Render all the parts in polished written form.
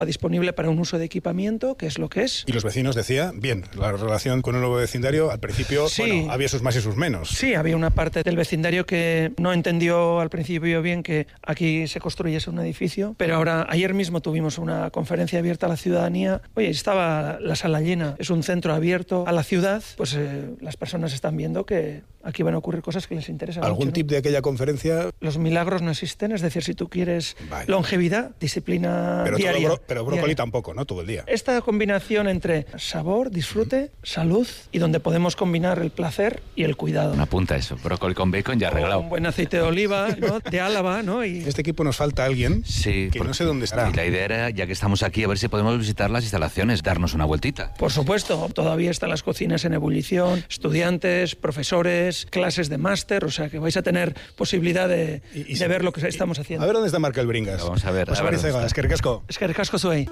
disponible para un uso de equipamiento, que es lo que es. Y los vecinos, decía, bien, la relación con el nuevo vecindario al principio, sí, bueno, había sus más y sus menos. Sí, había una parte del vecindario que no entendió al principio bien que aquí se construyese un edificio, pero ahora, ayer mismo tuvimos una conferencia abierta a la ciudadanía. Oye, estaba la sala llena, es un centro abierto a la ciudad, pues las personas están viendo que aquí van a ocurrir cosas que les interesan. ¿Algún mucho, tip de aquella conferencia? Los milagros no existen, es decir, si tú quieres longevidad, disciplina diaria. Pero brócoli tampoco, ¿no? Todo el día. Esta combinación entre sabor, disfrute, salud y donde podemos combinar el placer y el cuidado. Una punta eso, brócoli con bacon ya arreglado. Un buen aceite de oliva, ¿no? De Álava, ¿no? Y... En este equipo nos falta alguien que no sé dónde estará. Y la idea era, ya que estamos aquí, a ver si podemos visitar las instalaciones, darnos una vueltita. Por supuesto, todavía están las cocinas en ebullición, estudiantes, profesores, clases de máster, o sea que vais a tener posibilidad de ver lo que estamos haciendo. A ver dónde está Markel Bringas. Vamos a ver. Pues eskerrik asko. Eskerrik asko zuei.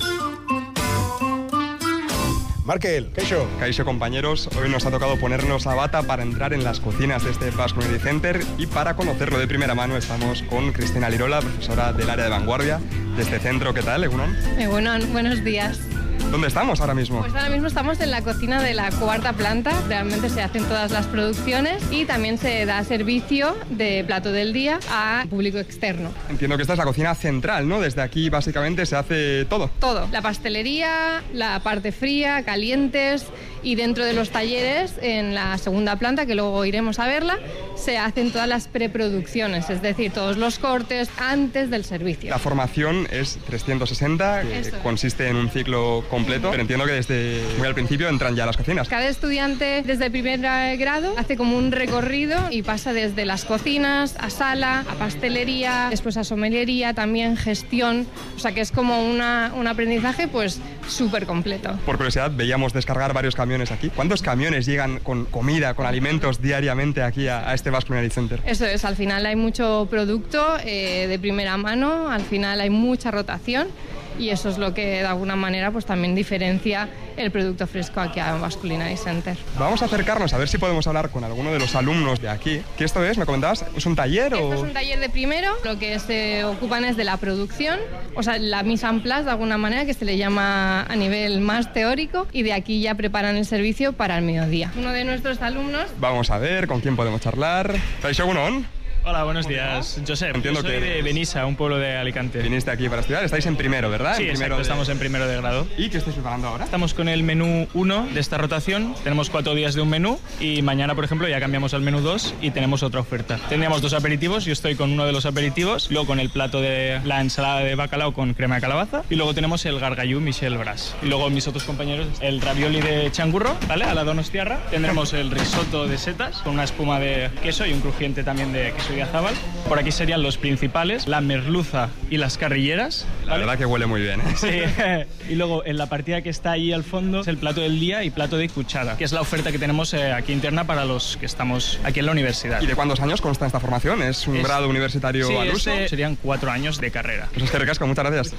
Markel, Kaixo compañeros, hoy nos ha tocado ponernos la bata para entrar en las cocinas de este Basque Community Center y para conocerlo de primera mano estamos con Cristina Lirola, profesora del área de vanguardia de este centro. ¿Qué tal, Egunon? Egunon, buenos días. ¿Dónde estamos ahora mismo? Pues ahora mismo estamos en la cocina de la 4ª planta. Realmente se hacen todas las producciones y también se da servicio de plato del día a público externo. Entiendo que esta es la cocina central, ¿no? Desde aquí básicamente se hace todo. Todo. La pastelería, la parte fría, calientes, y dentro de los talleres, en la 2ª planta, que luego iremos a verla, se hacen todas las preproducciones, es decir, todos los cortes antes del servicio. La formación es 360, que consiste en un ciclo completo, pero entiendo que desde muy al principio entran ya las cocinas. Cada estudiante desde primer grado hace como un recorrido y pasa desde las cocinas a sala, a pastelería, después a sommeliería, también gestión, o sea que es como un aprendizaje pues súper completo. Por curiosidad, veíamos descargar varios camiones aquí. ¿Cuántos camiones llegan con comida, con alimentos diariamente aquí a este Basque Community Center? Eso es, al final hay mucho producto de primera mano, al final hay mucha rotación y eso es lo que de alguna manera pues también diferencia el producto fresco aquí a Basque Culinary Center. Vamos a acercarnos a ver si podemos hablar con alguno de los alumnos de aquí. ¿Qué esto es? ¿Me comentabas? ¿Es un taller o...? Esto es un taller de primero, lo que se ocupan es de la producción, o sea, la mise en place de alguna manera, que se le llama a nivel más teórico, y de aquí ya preparan el servicio para el mediodía. Uno de nuestros alumnos... Vamos a ver con quién podemos charlar. ¿Kaixo, egunon? Hola, buenos días. Josep, yo soy de Benissa, un pueblo de Alicante. Viniste aquí para estudiar, estáis en primero, ¿verdad? Sí, exacto, estamos en primero de grado. ¿Y qué estáis preparando ahora? Estamos con el menú 1 de esta rotación, tenemos 4 días de un menú y mañana, por ejemplo, ya cambiamos al menú 2 y tenemos otra oferta. Tendríamos 2 aperitivos, yo estoy con uno de los aperitivos, luego con el plato de la ensalada de bacalao con crema de calabaza y luego tenemos el gargallú Michel Bras. Y luego mis otros compañeros, el ravioli de changurro, ¿vale? A la donostiarra. Tendremos el risotto de setas con una espuma de queso y un crujiente también de queso de azábal. Por aquí serían los principales, la merluza y las carrilleras, ¿vale? La verdad que huele muy bien, ¿eh? Sí. Y luego en la partida que está ahí al fondo es el plato del día y plato de cuchara, que es la oferta que tenemos aquí interna para los que estamos aquí en la universidad. ¿Y de cuántos años consta esta formación? ¿Es un grado universitario al uso? Sí, serían 4 años de carrera. Pues es que recasco, muchas gracias.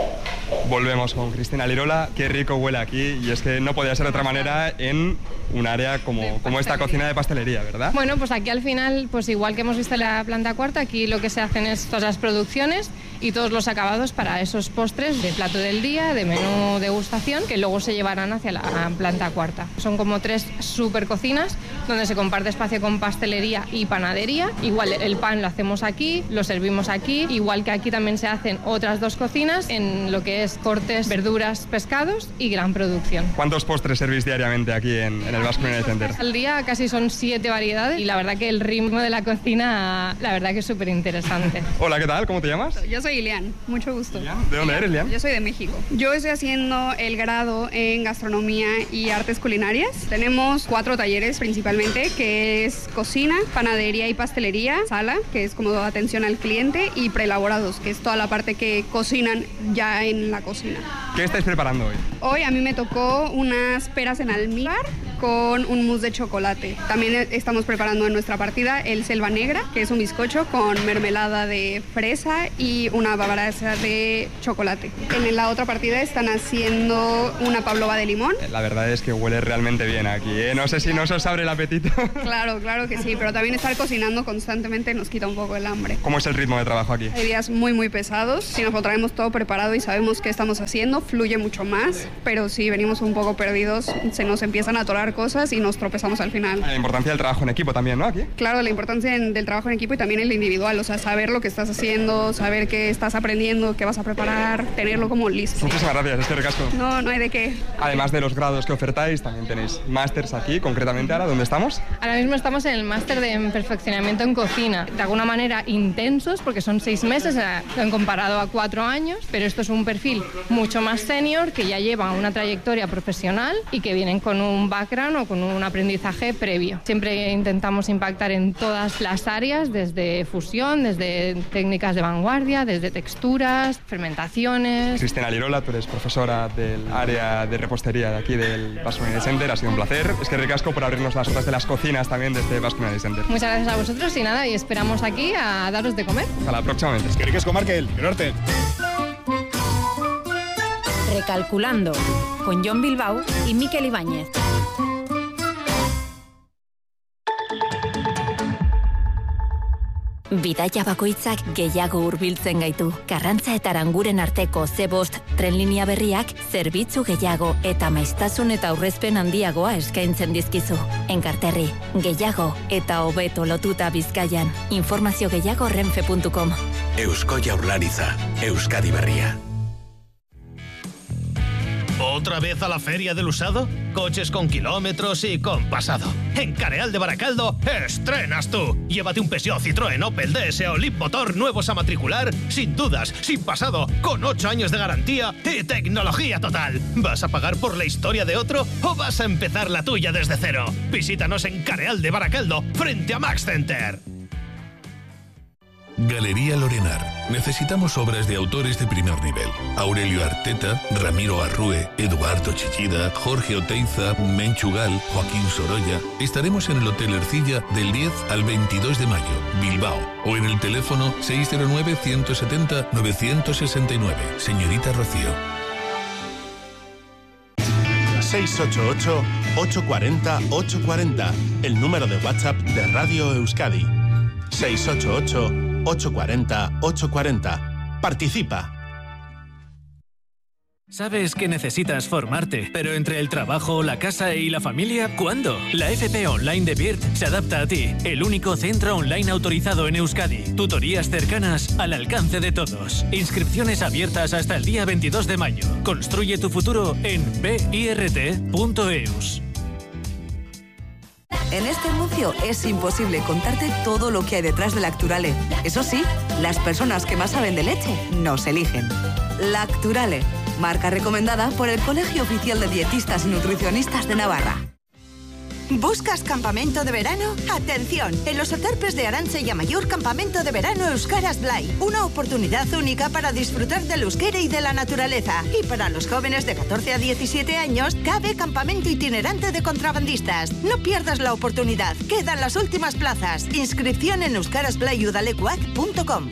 Volvemos con Cristina Lirola. Qué rico huele aquí y es que no podía ser de otra manera en un área como esta cocina de pastelería, ¿verdad? Bueno, pues aquí al final, pues igual que hemos visto en la planta 4, aquí lo que se hacen es todas las producciones y todos los acabados para esos postres de plato del día, de menú degustación, que luego se llevarán hacia la planta 4. Son como 3 super cocinas donde se comparte espacio con pastelería y panadería. Igual el pan lo hacemos aquí, lo servimos aquí, igual que aquí también se hacen otras 2 cocinas en lo que es cortes, verduras, pescados y gran producción. ¿Cuántos postres servís diariamente aquí en el Basque Community Center? Al día casi son 7 variedades y la verdad que el ritmo de la cocina, la verdad que es súper interesante. Hola, ¿qué tal? ¿Cómo te llamas? Yo soy Ilian, mucho gusto. ¿De dónde eres, Ilian? Yo soy de México. Yo estoy haciendo el grado en gastronomía y artes culinarias. Tenemos 4 talleres principalmente, que es cocina, panadería y pastelería, sala, que es como atención al cliente, y preelaborados, que es toda la parte que cocinan ya en la cocina. ¿Qué estáis preparando hoy? Hoy a mí me tocó unas peras en almíbar con un mousse de chocolate. También estamos preparando en nuestra partida el selva negra, que es un bizcocho con mermelada de fresa y una bavarosa de chocolate. En la otra partida están haciendo una pavlova de limón. La verdad es que huele realmente bien aquí, ¿eh? No sé si nos os abre el apetito. Claro que sí, pero también estar cocinando constantemente nos quita un poco el hambre. ¿Cómo es el ritmo de trabajo aquí? Hay días muy pesados. Si nos lo traemos todo preparado y sabemos qué estamos haciendo, fluye mucho más, pero si venimos un poco perdidos, se nos empiezan a atorar cosas y nos tropezamos al final. La importancia del trabajo en equipo también, ¿no? Aquí. Claro, la importancia del trabajo en equipo y también el individual, o sea, saber lo que estás haciendo, saber qué estás aprendiendo, qué vas a preparar, tenerlo como listo. Muchísimas gracias, es que ricasco. No hay de qué. Además de los grados que ofertáis, también tenéis másters aquí, concretamente ahora, ¿dónde estamos? Ahora mismo estamos en el máster de perfeccionamiento en cocina, de alguna manera intensos, porque son 6 meses en comparado a 4 años, pero esto es un perfil mucho más senior, que ya lleva una trayectoria profesional y que vienen con un background o con un aprendizaje previo. Siempre intentamos impactar en todas las áreas, desde fusión, desde técnicas de vanguardia, desde texturas, fermentaciones. Cristina Lirola, tú eres profesora del área de repostería de aquí del Basque Community Center, ha sido un placer. Es que ricasco por abrirnos las puertas de las cocinas también de este Basque Community Center. Muchas gracias a vosotros y nada, y esperamos aquí a daros de comer. Hasta la próxima vez. Es que ricasco, Markel, el norte. Recalculando, con Jon Bilbao y Mikel Ibáñez. Bidaia bakoitzak gehiago hurbiltzen gaitu. Karrantza eta Aranguren arteko C5 trenlinea berriak zerbitzu gehiago eta maiztasun eta aurrezpen handiagoa eskaintzen dizkizu. Enkarterri, gehiago eta hobeto lotuta Bizkaian. Informazio gehiago renfe.com. Eusko Jaurlaritza, Euskadi Berria. ¿Otra vez a la feria del usado? Coches con kilómetros y con pasado. En Careal de Baracaldo, estrenas tú. Llévate un Peugeot, Citroën, Opel, DS o Leaf Motor nuevos a matricular, sin dudas, sin pasado, con 8 años de garantía y tecnología total. ¿Vas a pagar por la historia de otro o vas a empezar la tuya desde cero? Visítanos en Careal de Baracaldo, frente a Max Center. Galería Lorenar. Necesitamos obras de autores de primer nivel. Aurelio Arteta, Ramiro Arrue, Eduardo Chillida, Jorge Oteiza, Menchugal, Joaquín Sorolla. Estaremos en el Hotel Ercilla del 10 al 22 de mayo, Bilbao. O en el teléfono 609-170-969. Señorita Rocío. 688-840-840. El número de WhatsApp de Radio Euskadi. 688-840-840. Participa. Sabes que necesitas formarte, pero entre el trabajo, la casa y la familia, ¿cuándo? La FP Online de BIRT se adapta a ti, el único centro online autorizado en Euskadi. Tutorías cercanas al alcance de todos. Inscripciones abiertas hasta el día 22 de mayo. Construye tu futuro en birt.eus. En este anuncio es imposible contarte todo lo que hay detrás de Lacturale. Eso sí, las personas que más saben de leche nos eligen. Lacturale, marca recomendada por el Colegio Oficial de Dietistas y Nutricionistas de Navarra. ¿Buscas campamento de verano? ¡Atención! En los Aterpes de Arantxa y Amaiur, campamento de verano Euskaraz Blai. Una oportunidad única para disfrutar del euskera y de la naturaleza. Y para los jóvenes de 14 a 17 años, cabe campamento itinerante de contrabandistas. No pierdas la oportunidad. Quedan las últimas plazas. Inscripción en euskarazblaiudalecuac.com.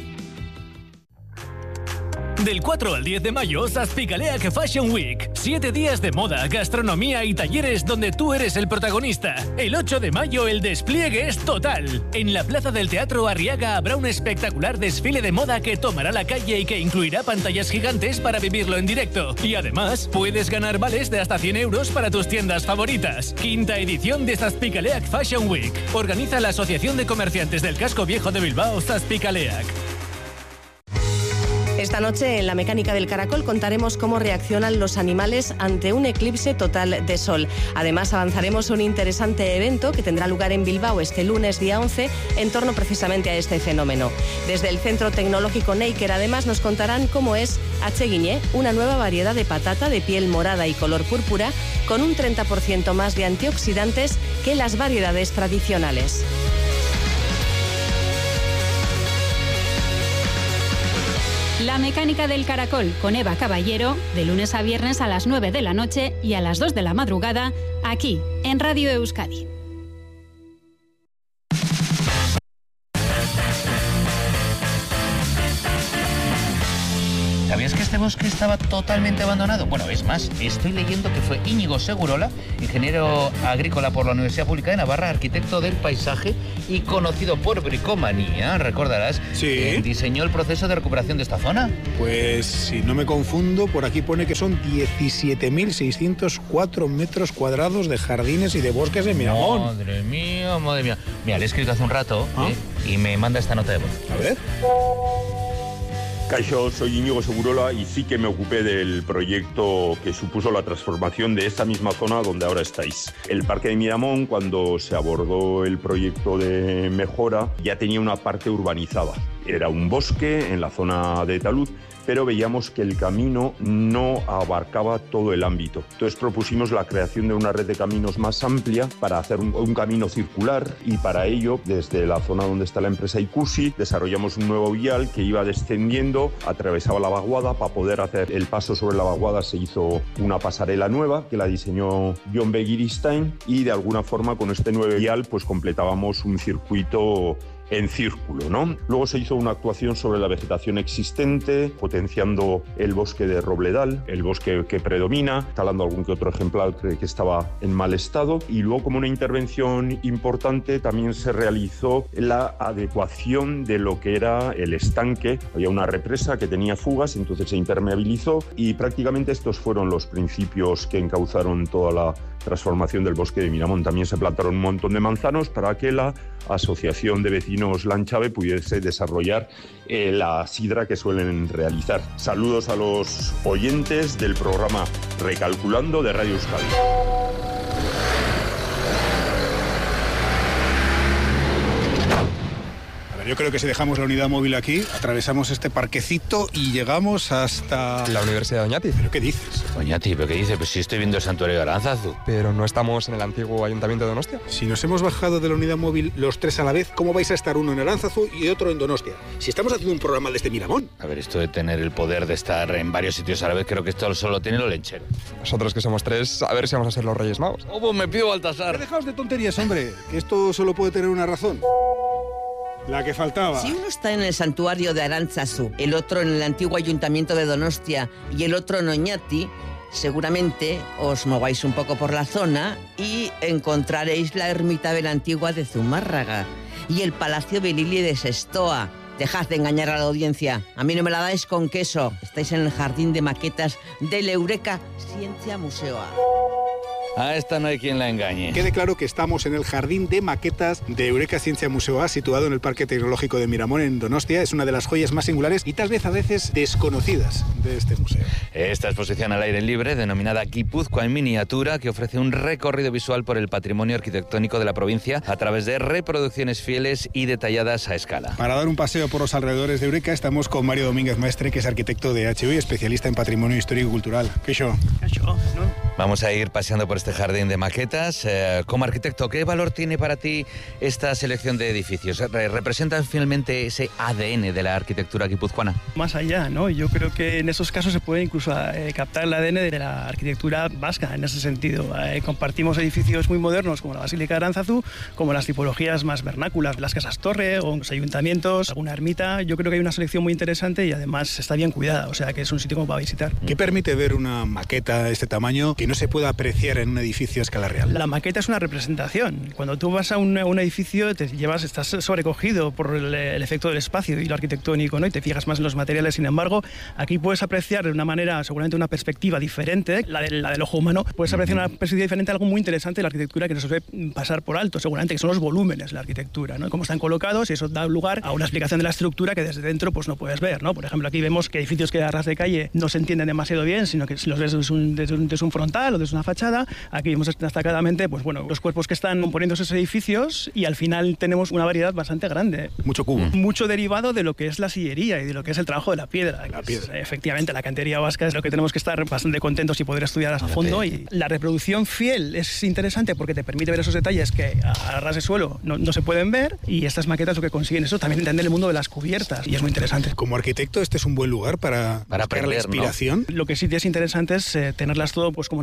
Del 4 al 10 de mayo, Zazpikaleak Fashion Week. 7 días de moda, gastronomía y talleres donde tú eres el protagonista. El 8 de mayo el despliegue es total. En la Plaza del Teatro Arriaga habrá un espectacular desfile de moda que tomará la calle y que incluirá pantallas gigantes para vivirlo en directo. Y además, puedes ganar vales de hasta 100 euros para tus tiendas favoritas. 5ª edición de Zazpikaleak Fashion Week. Organiza la Asociación de Comerciantes del Casco Viejo de Bilbao, Zazpikaleak. Esta noche en La Mecánica del Caracol contaremos cómo reaccionan los animales ante un eclipse total de sol. Además avanzaremos un interesante evento que tendrá lugar en Bilbao este lunes día 11 en torno precisamente a este fenómeno. Desde el Centro Tecnológico Neiker además nos contarán cómo es Atseguiñe, una nueva variedad de patata de piel morada y color púrpura con un 30% más de antioxidantes que las variedades tradicionales. La Mecánica del Caracol con Eva Caballero, de lunes a viernes a las 9 de la noche y a las 2 de la madrugada, aquí en Radio Euskadi. este bosque estaba totalmente abandonado. Bueno, es más, estoy leyendo que fue Íñigo Segurola, ingeniero agrícola por la Universidad Pública de Navarra, arquitecto del paisaje y conocido por bricomanía, recordarás, sí, diseñó el proceso de recuperación de esta zona. Pues si no me confundo, por aquí pone que son 17.604 metros cuadrados de jardines y de bosques en Miramón. Madre mía, madre mía. Mira, le he escrito hace un rato y me manda esta nota de voz. A ver. Caixo, soy Íñigo Segurola y sí que me ocupé del proyecto que supuso la transformación de esta misma zona donde ahora estáis. El Parque de Miramón, cuando se abordó el proyecto de mejora, ya tenía una parte urbanizada. Era un bosque en la zona de talud, pero veíamos que el camino no abarcaba todo el ámbito. Entonces propusimos la creación de una red de caminos más amplia para hacer un camino circular, y para ello, desde la zona donde está la empresa Icusi, desarrollamos un nuevo vial que iba descendiendo, atravesaba la vaguada. Para poder hacer el paso sobre la vaguada se hizo una pasarela nueva que la diseñó John Begiristain, y de alguna forma con este nuevo vial pues completábamos un circuito en círculo, ¿no? Luego se hizo una actuación sobre la vegetación existente, potenciando el bosque de robledal, el bosque que predomina, talando algún que otro ejemplar que estaba en mal estado, y luego, como una intervención importante, también se realizó la adecuación de lo que era el estanque. Había una represa que tenía fugas, entonces se impermeabilizó, y prácticamente estos fueron los principios que encauzaron toda la transformación del bosque de Miramón. También se plantaron un montón de manzanos para que la Asociación de Vecinos Lanchave pudiese desarrollar la sidra que suelen realizar. Saludos a los oyentes del programa Recalculando de Radio Euskadi. Yo creo que si dejamos la unidad móvil aquí, atravesamos este parquecito y llegamos hasta... la Universidad de Oñati. ¿Pero qué dices? Oñati, ¿pero qué dices? Pues si estoy viendo el santuario de Aránzazu. Pero no estamos en el antiguo ayuntamiento de Donostia. Si nos hemos bajado de la unidad móvil los tres a la vez, ¿cómo vais a estar uno en Aránzazu y otro en Donostia? Si estamos haciendo un programa desde Miramón. A ver, esto de tener el poder de estar en varios sitios a la vez, creo que esto solo tiene los lencheros. Nosotros que somos tres, a ver si vamos a ser los Reyes Magos. Oh, pues me pido Baltasar. Dejaos de tonterías, hombre, que esto solo puede tener una razón. La que faltaba. Si uno está en el santuario de Aránzazu, el otro en el antiguo ayuntamiento de Donostia y el otro en Oñati, seguramente os mováis un poco por la zona y encontraréis la ermita de la antigua de Zumárraga y el palacio de Lili de Sestoa. Dejad de engañar a la audiencia. A mí no me la dais con queso. Estáis en el jardín de maquetas del Eureka Ciencia Museoa. A esta no hay quien la engañe. Quede claro que estamos en el jardín de maquetas de Eureka Ciencia Museoa, situado en el Parque Tecnológico de Miramón, en Donostia. Es una de las joyas más singulares y tal vez a veces desconocidas de este museo. Esta exposición al aire libre, denominada Guipúzcoa en miniatura, que ofrece un recorrido visual por el patrimonio arquitectónico de la provincia a través de reproducciones fieles y detalladas a escala. Para dar un paseo por los alrededores de Eureka estamos con Mario Domínguez Maestre, que es arquitecto de HU y especialista en patrimonio histórico y cultural. ¿Qué show? ¿No? Vamos a ir paseando por este jardín de maquetas. Como arquitecto, ¿qué valor tiene para ti esta selección de edificios? ¿Representan finalmente ese ADN de la arquitectura guipuzcoana? Más allá, ¿no? Yo creo que en esos casos se puede incluso captar el ADN de la arquitectura vasca en ese sentido. Compartimos edificios muy modernos como la Basílica de Aránzazu, como las tipologías más vernáculas, las casas torre o los ayuntamientos, alguna ermita. Yo creo que hay una selección muy interesante y además está bien cuidada, o sea que es un sitio como para visitar. ¿Qué permite ver una maqueta de este tamaño que no se pueda apreciar en un edificio a escala real? La maqueta es una representación. Cuando tú vas a un edificio estás sobrecogido por el efecto del espacio y lo arquitectónico, ¿no? Y te fijas más en los materiales. Sin embargo, aquí puedes apreciar de una manera, seguramente una perspectiva diferente, la del ojo humano, puedes apreciar una perspectiva diferente, algo muy interesante de la arquitectura que no se suele pasar por alto, seguramente, que son los volúmenes de la arquitectura, ¿no? Cómo están colocados, y eso da lugar a una explicación de la estructura que desde dentro pues no puedes ver, ¿no? Por ejemplo, aquí vemos que edificios que a ras de calle no se entienden demasiado bien, sino que si los ves desde un frontal o desde una fachada, aquí vemos destacadamente pues, bueno, los cuerpos que están componiendo esos edificios, y al final tenemos una variedad bastante grande. Mucho cubo. Mucho derivado de lo que es la sillería y de lo que es el trabajo de la piedra. Efectivamente, la cantería vasca es lo que tenemos que estar bastante contentos y poder estudiar a fondo. Y la reproducción fiel es interesante porque te permite ver esos detalles que a ras de suelo no se pueden ver, y estas maquetas lo que consiguen eso, también entender el mundo de las cubiertas, y es muy interesante. Como arquitecto, este es un buen lugar para buscar aprender, la inspiración. ¿No? Lo que sí es interesante es tenerlas todo pues como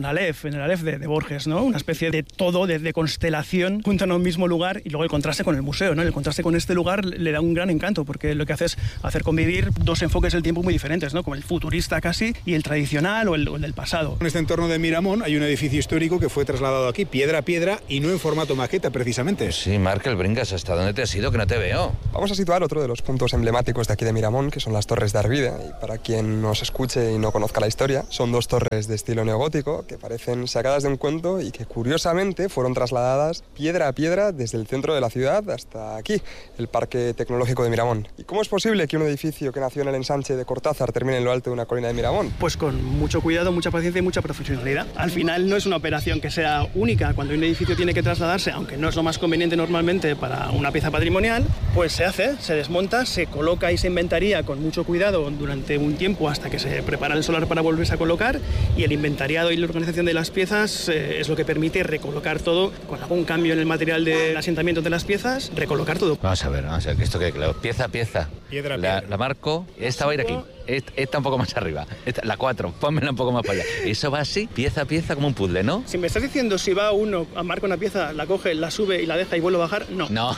en el Aleph de Borges, ¿no? Una especie de todo, de constelación junto en un mismo lugar, y luego el contraste con el museo, ¿no? El contraste con este lugar le da un gran encanto, porque lo que hace es hacer convivir dos enfoques del tiempo muy diferentes, ¿no? Como el futurista casi y el tradicional o el del pasado. En este entorno de Miramón hay un edificio histórico que fue trasladado aquí, piedra a piedra, y no en formato maqueta, precisamente. Sí, Markel, Bringas, ¿hasta dónde te has ido? Que no te veo. Vamos a situar otro de los puntos emblemáticos de aquí de Miramón, que son las Torres de Arvide. Y para quien nos escuche y no conozca la historia, son dos torres de estilo neogótico que parecen sacadas de un cuento y que curiosamente fueron trasladadas piedra a piedra desde el centro de la ciudad hasta aquí, el Parque Tecnológico de Miramón. ¿Y cómo es posible que un edificio que nació en el ensanche de Cortázar termine en lo alto de una colina de Miramón? Pues con mucho cuidado, mucha paciencia y mucha profesionalidad. Al final no es una operación que sea única. Cuando un edificio tiene que trasladarse, aunque no es lo más conveniente normalmente para una pieza patrimonial, pues se hace, se desmonta, se coloca y se inventaría con mucho cuidado durante un tiempo hasta que se prepara el solar para volverse a colocar, y el inventariado y la organización de las piezas es lo que permite recolocar todo con algún cambio en el material del asentamiento de las piezas, recolocar todo. Vamos a ver, que esto quede claro. Pieza a pieza. Piedra a piedra. La marco, esta va a ir aquí. Esta un poco más arriba. La 4, pónmela un poco más para allá. Eso va así, pieza a pieza, como un puzzle, ¿no? Si me estás diciendo si va uno a marcar una pieza, la coge, la sube y la deja y vuelve a bajar, no. No.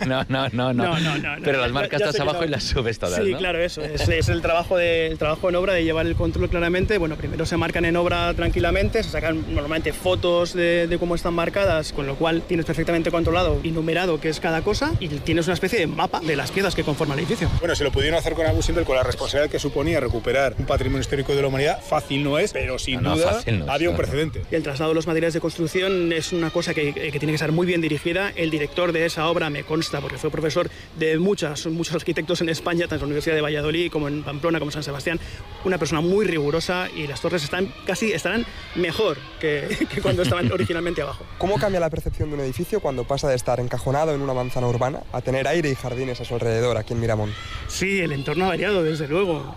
Pero las marcas estás abajo y las subes todas, sí, ¿no? Claro, eso. Es el trabajo en obra, de llevar el control claramente. Bueno, primero se marcan en obra tranquilamente, se sacan normalmente fotos de cómo están marcadas, con lo cual tienes perfectamente controlado y numerado qué es cada cosa, y tienes una especie de mapa de las piezas que conforman el edificio. Bueno, se lo pudieron hacer con Abu Simbel, con la responsabilidad que suponía recuperar un patrimonio histórico de la humanidad. Fácil no es, pero sin duda había un precedente. El traslado de los materiales de construcción es una cosa que tiene que estar muy bien dirigida. El director de esa obra me consta, porque fue profesor de muchos arquitectos en España, tanto en la Universidad de Valladolid como en Pamplona, como en San Sebastián. Una persona muy rigurosa, y las torres estarán mejor que cuando estaban originalmente abajo. ¿Cómo cambia la percepción de un edificio cuando pasa de estar encajonado en una manzana urbana a tener aire y jardines a su alrededor aquí en Miramón? Sí, el entorno ha variado, desde luego.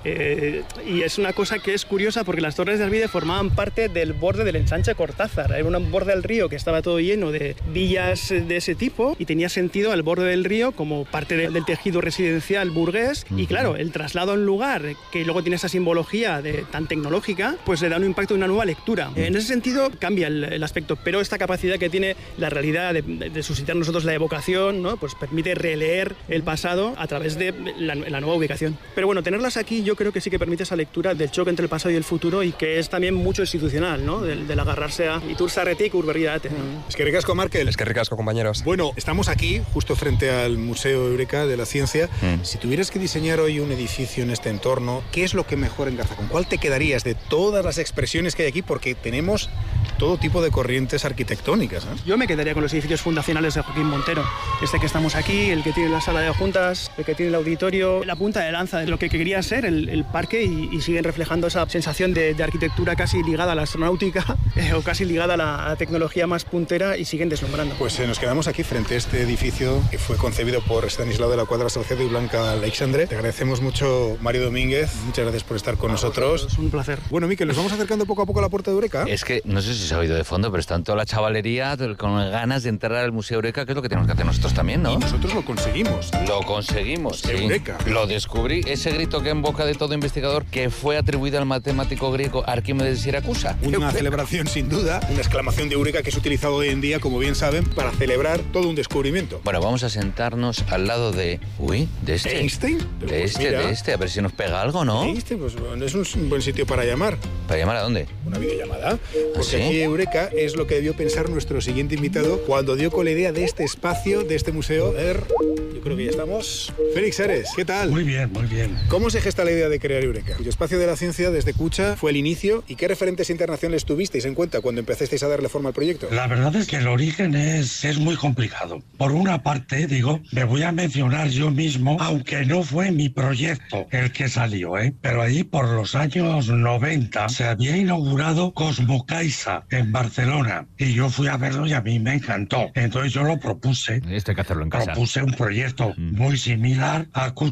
Y es una cosa que es curiosa, porque las Torres de Arvide formaban parte del borde del ensanche Cortázar. Era un borde del río que estaba todo lleno de villas de ese tipo, y tenía sentido el borde del río como parte del tejido residencial burgués. Y claro, el traslado a un lugar que luego tiene esa simbología tan tecnológica, pues le da un impacto de una nueva lectura. En ese sentido cambia el aspecto, pero esta capacidad que tiene la realidad de suscitar nosotros la evocación, ¿no? Pues permite releer el pasado a través de la nueva ubicación. Pero bueno, tenerlas aquí yo creo que sí que permite esa lectura del choque entre el pasado y el futuro, y que es también mucho institucional, ¿no? Del agarrarse a itur zarretik urberridate. Es que ricasco, Markel. Es que ricasco, compañeros. Bueno, estamos aquí justo frente al Museo Eureka de la Ciencia. Si tuvieras que diseñar hoy un edificio en este entorno, ¿qué es lo que mejor engarza? ¿Con cuál te quedarías de todas las expresiones que hay aquí? Porque tenemos todo tipo de corrientes arquitectónicas, ¿eh? Yo me quedaría con los edificios fundacionales de Joaquín Montero. Este que estamos aquí, el que tiene la sala de juntas, el que tiene el auditorio, la punta de lanza de lo que quería ser el parque, y siguen reflejando esa sensación de arquitectura casi ligada a la astronáutica o casi ligada a la tecnología más puntera, y siguen deslumbrando. Pues nos quedamos aquí frente a este edificio que fue concebido por Estanislao de la Cuadra Salcedo y Blanca Aleixandre. Te agradecemos mucho, Mario Domínguez. Muchas gracias por estar con nosotros. Es un placer. Bueno, Miquel, nos vamos acercando poco a poco a la puerta de Eureka. Es que no sé si se ha oído de fondo, pero está en toda la chavalería con ganas de entrar al Museo Eureka, que es lo que tenemos que hacer nosotros también, ¿no? Y nosotros lo conseguimos. Lo conseguimos, sí. Eureka. Lo descubrí, ese grito que en boca de todo investigador, que fue atribuido al matemático griego Arquímedes de Siracusa. Una celebración sin duda, una exclamación de Eureka que es utilizado hoy en día, como bien saben, para celebrar todo un descubrimiento. Bueno, vamos a sentarnos al lado de... ¿De este? ¿Einstein? De este, a ver si nos pega algo, ¿no? ¿Einstein? Pues bueno, es un buen sitio para llamar. ¿Para llamar a dónde? Una videollamada. Porque ¿Sí? aquí Eureka es lo que debió pensar nuestro siguiente invitado cuando dio con la idea de este espacio, de este museo. Yo creo que ya estamos. Félix Ares, ¿qué tal? Muy bien, muy bien. ¿Cómo se gesta la idea de crear Eureka? Cuyo espacio de la ciencia desde Cucha fue el inicio, y qué referentes internacionales tuvisteis en cuenta cuando empezasteis a darle forma al proyecto. La verdad es que el origen es muy complicado. Por una parte, me voy a mencionar yo mismo, aunque no fue mi proyecto el que salió, pero ahí por los años 90 se había inaugurado Cosmocaisa en Barcelona, y yo fui a verlo y a mí me encantó. Entonces yo lo propuse. Esto hay que hacerlo en casa. Propuse un proyecto muy similar a Q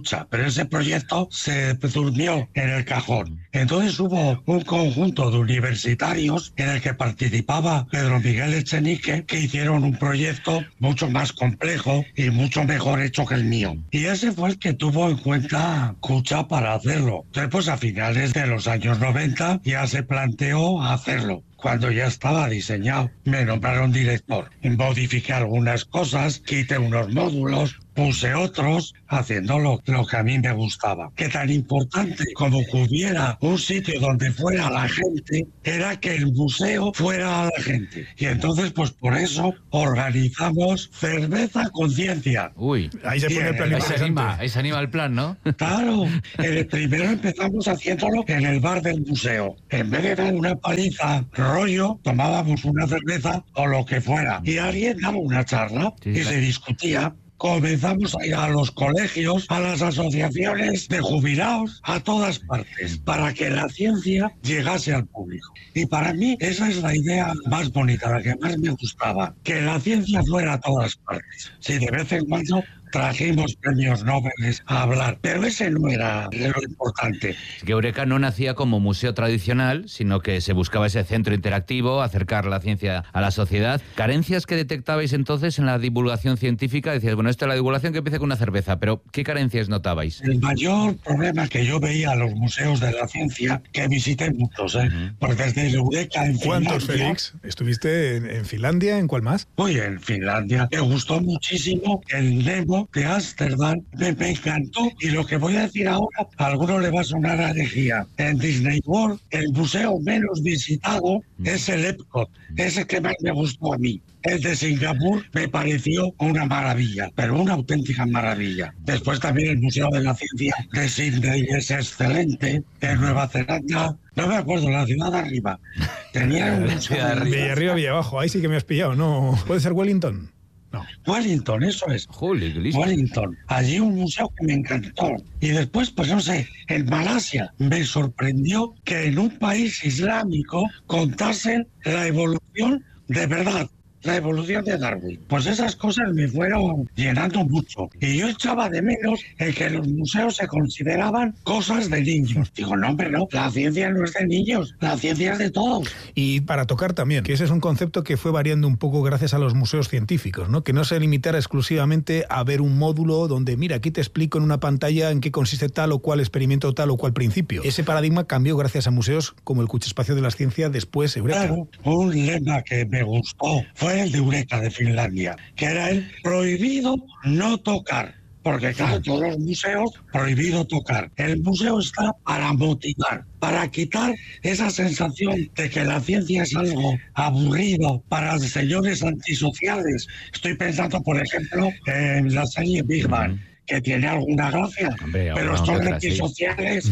Cucha, pero ese proyecto se durmió en el cajón. Entonces hubo un conjunto de universitarios en el que participaba Pedro Miguel Echenique, que hicieron un proyecto mucho más complejo y mucho mejor hecho que el mío. Y ese fue el que tuvo en cuenta Cucha para hacerlo. Entonces, pues a finales de los años 90 ya se planteó hacerlo. Cuando ya estaba diseñado, me nombraron director. Modifiqué algunas cosas, quité unos módulos, puse otros, haciendo lo que a mí me gustaba. Que tan importante como que hubiera un sitio donde fuera la gente, era que el museo fuera a la gente. Y entonces, pues por eso organizamos Cerveza Conciencia. Uy, ahí se pone el plan. Ahí se anima el plan, ¿no? Claro, primero empezamos haciéndolo en el bar del museo. En vez de dar una paliza rollo, tomábamos una cerveza o lo que fuera. Y alguien daba una charla y se discutía. Comenzamos a ir a los colegios, a las asociaciones de jubilados, a todas partes, para que la ciencia llegase al público. Y para mí esa es la idea más bonita, la que más me gustaba, que la ciencia fuera a todas partes. Si de vez en cuando trajimos premios Nobel a hablar, pero ese no era lo importante. Es que Eureka no nacía como museo tradicional, sino que se buscaba ese centro interactivo, acercar la ciencia a la sociedad. ¿Carencias que detectabais entonces en la divulgación científica? Decías, bueno, esto es la divulgación que empieza con una cerveza, pero ¿qué carencias notabais? El mayor problema que yo veía a los museos de la ciencia, que visité muchos, porque desde el Eureka en ¿Cuántos, Finlandia, Félix? ¿Estuviste en Finlandia? ¿En cuál más? Uy, en Finlandia. Me gustó muchísimo el Nemo de Ámsterdam, me encantó. Y lo que voy a decir ahora, a alguno le va a sonar a herejía. En Disney World, el museo menos visitado es el Epcot, ese que más me gustó a mí. El de Singapur me pareció una maravilla, pero una auténtica maravilla. Después también el Museo de la Ciencia de Sydney es excelente. En Nueva Zelanda, no me acuerdo, la ciudad de arriba. Tenía un museo de Villarriba, Villabajo, ahí sí que me has pillado, ¿no? ¿Puede ser Wellington? No. Wellington, eso es. Wellington. Allí un museo que me encantó. Y después, pues no sé, en Malasia me sorprendió que en un país islámico contasen la evolución de verdad. La evolución de Darwin. Pues esas cosas me fueron llenando mucho. Y yo echaba de menos el que los museos se consideraban cosas de niños. Digo, no, hombre, no. La ciencia no es de niños. La ciencia es de todos. Y para tocar también, que ese es un concepto que fue variando un poco gracias a los museos científicos, ¿no? Que no se limitara exclusivamente a ver un módulo donde, mira, aquí te explico en una pantalla en qué consiste tal o cual experimento, tal o cual principio. Ese paradigma cambió gracias a museos como el Cuchaespacio de la Ciencia, después Eureka. Claro, un lema que me gustó fue el de Eureka de Finlandia, que era el prohibido no tocar. Porque claro, todos los museos, prohibido tocar. El museo está para motivar, para quitar esa sensación de que la ciencia es algo aburrido para señores antisociales. Estoy pensando, por ejemplo, en la serie Big Bang, que tiene alguna gracia, hombre, pero son antisociales,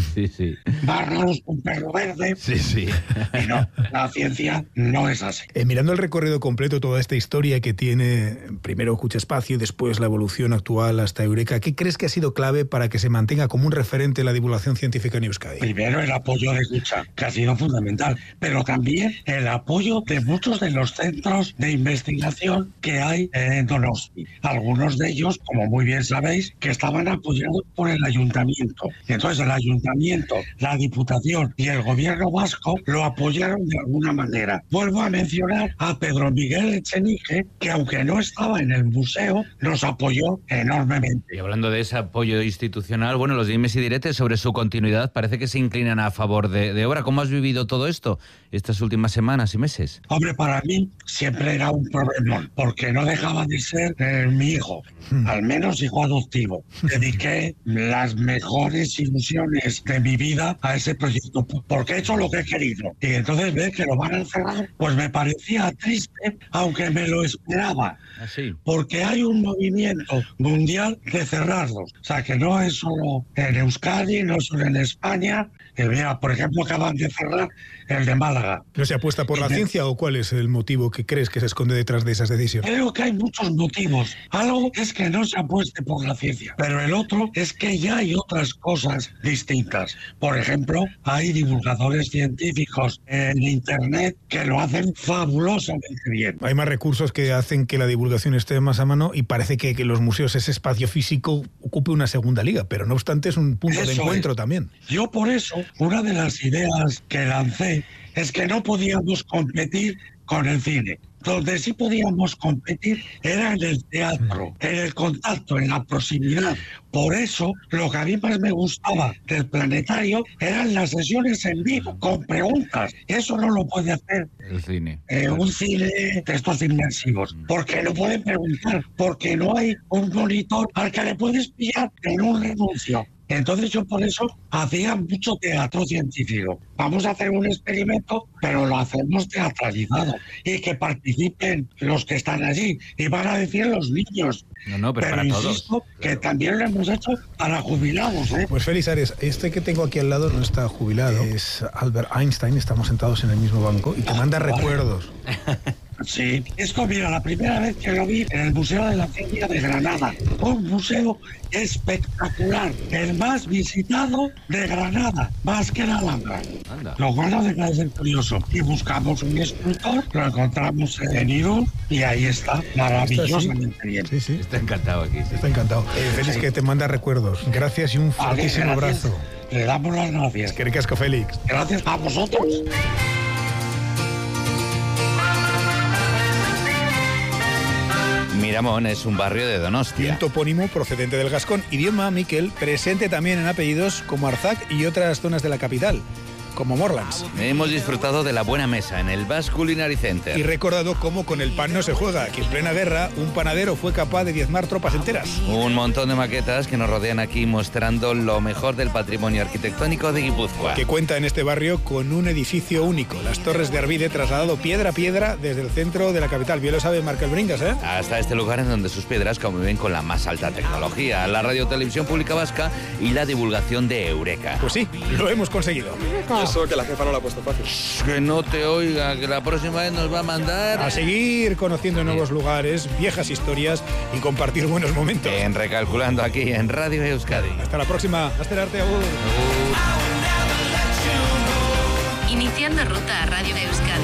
más raros que un perro verde. Y no, la ciencia no es así. Mirando el recorrido completo, toda esta historia que tiene primero Cuchaespacio y después la evolución actual hasta Eureka, ¿qué crees que ha sido clave para que se mantenga como un referente la divulgación científica en Euskadi? Primero el apoyo de Cucha, que ha sido fundamental, pero también el apoyo de muchos de los centros de investigación que hay en Donosti. Algunos de ellos, como muy bien sabéis, que estaban apoyados por el ayuntamiento. Y entonces el ayuntamiento, la Diputación y el gobierno vasco lo apoyaron de alguna manera. Vuelvo a mencionar a Pedro Miguel Echenique, que aunque no estaba en el museo, nos apoyó enormemente. Y hablando de ese apoyo institucional, bueno, los dimes y diretes sobre su continuidad parece que se inclinan a favor de obra. ¿Cómo has vivido todo esto estas últimas semanas y meses? Hombre, para mí siempre era un problemón, porque no dejaba de ser mi hijo, al menos hijo adoptivo. Dediqué las mejores ilusiones de mi vida a ese proyecto, porque he hecho lo que he querido. Y entonces ver que lo van a cerrar, pues me parecía triste, aunque me lo esperaba. Así. Porque hay un movimiento mundial de cerrarlos. O sea, que no es solo en Euskadi, no es solo en España. Mira, por ejemplo, acaban de cerrar el de Málaga. ¿No se apuesta por la ciencia o cuál es el motivo que crees que se esconde detrás de esas decisiones? Creo que hay muchos motivos. Algo es que no se apueste por la ciencia, pero el otro es que ya hay otras cosas distintas. Por ejemplo, hay divulgadores científicos en Internet que lo hacen fabulosamente bien. Hay más recursos que hacen que la divulgación esté más a mano y parece que los museos, ese espacio físico, ocupe una segunda liga, pero no obstante es un punto de encuentro también. Yo por eso, una de las ideas que lancé es que no podíamos competir con el cine. Donde sí podíamos competir era en el teatro, en el contacto, en la proximidad. Por eso, lo que a mí más me gustaba del planetario eran las sesiones en vivo, con preguntas. Eso no lo puede hacer el cine. Un cine de estos inmersivos. Porque no pueden preguntar, porque no hay un monitor al que le puedes pillar en un renuncio. Entonces yo por eso hacía mucho teatro científico. Vamos a hacer un experimento, pero lo hacemos teatralizado. Y que participen los que están allí. Y van a decir los niños. No, pero para insisto todos. Que también lo hemos hecho para jubilados, ¿eh? Pues Félix Ares, este que tengo aquí al lado no está jubilado. Es Albert Einstein, estamos sentados en el mismo banco y te manda recuerdos. Sí, esto mira, la primera vez que lo vi en el Museo de la Ciencia de Granada, un museo espectacular, el más visitado de Granada, más que la Alhambra. Lo bueno de que es curioso. Y buscamos un escultor, lo encontramos en Irún y ahí está, maravillosamente bien. Sí. Está encantado aquí. Sí. Está encantado. Félix, que te manda recuerdos. Gracias y un fortísimo abrazo. Le damos las gracias. Que ricasco, Félix. Gracias a vosotros. Miramón es un barrio de Donostia. Un topónimo procedente del gascón, idioma, Miquel, presente también en apellidos como Arzac y otras zonas de la capital, como Morlands. Hemos disfrutado de la buena mesa en el Basque Culinary Center. Y recordado cómo con el pan no se juega, que en plena guerra un panadero fue capaz de diezmar tropas enteras. Un montón de maquetas que nos rodean aquí mostrando lo mejor del patrimonio arquitectónico de Guipúzcoa. Que cuenta en este barrio con un edificio único, las Torres de Arvide, trasladado piedra a piedra desde el centro de la capital. Bien lo sabe Markel Bringas, ¿eh? Hasta este lugar en donde sus piedras conviven con la más alta tecnología, la Radio Televisión Pública Vasca y la divulgación de Eureka. Pues sí, lo hemos conseguido. Eso que la jefa no lo ha puesto fácil. Que no te oiga, que la próxima vez nos va a mandar... A seguir conociendo nuevos lugares, viejas historias y compartir buenos momentos. En Recalculando aquí en Radio Euskadi. Hasta la próxima. Hasta arte, agur. Iniciando ruta a Radio Euskadi.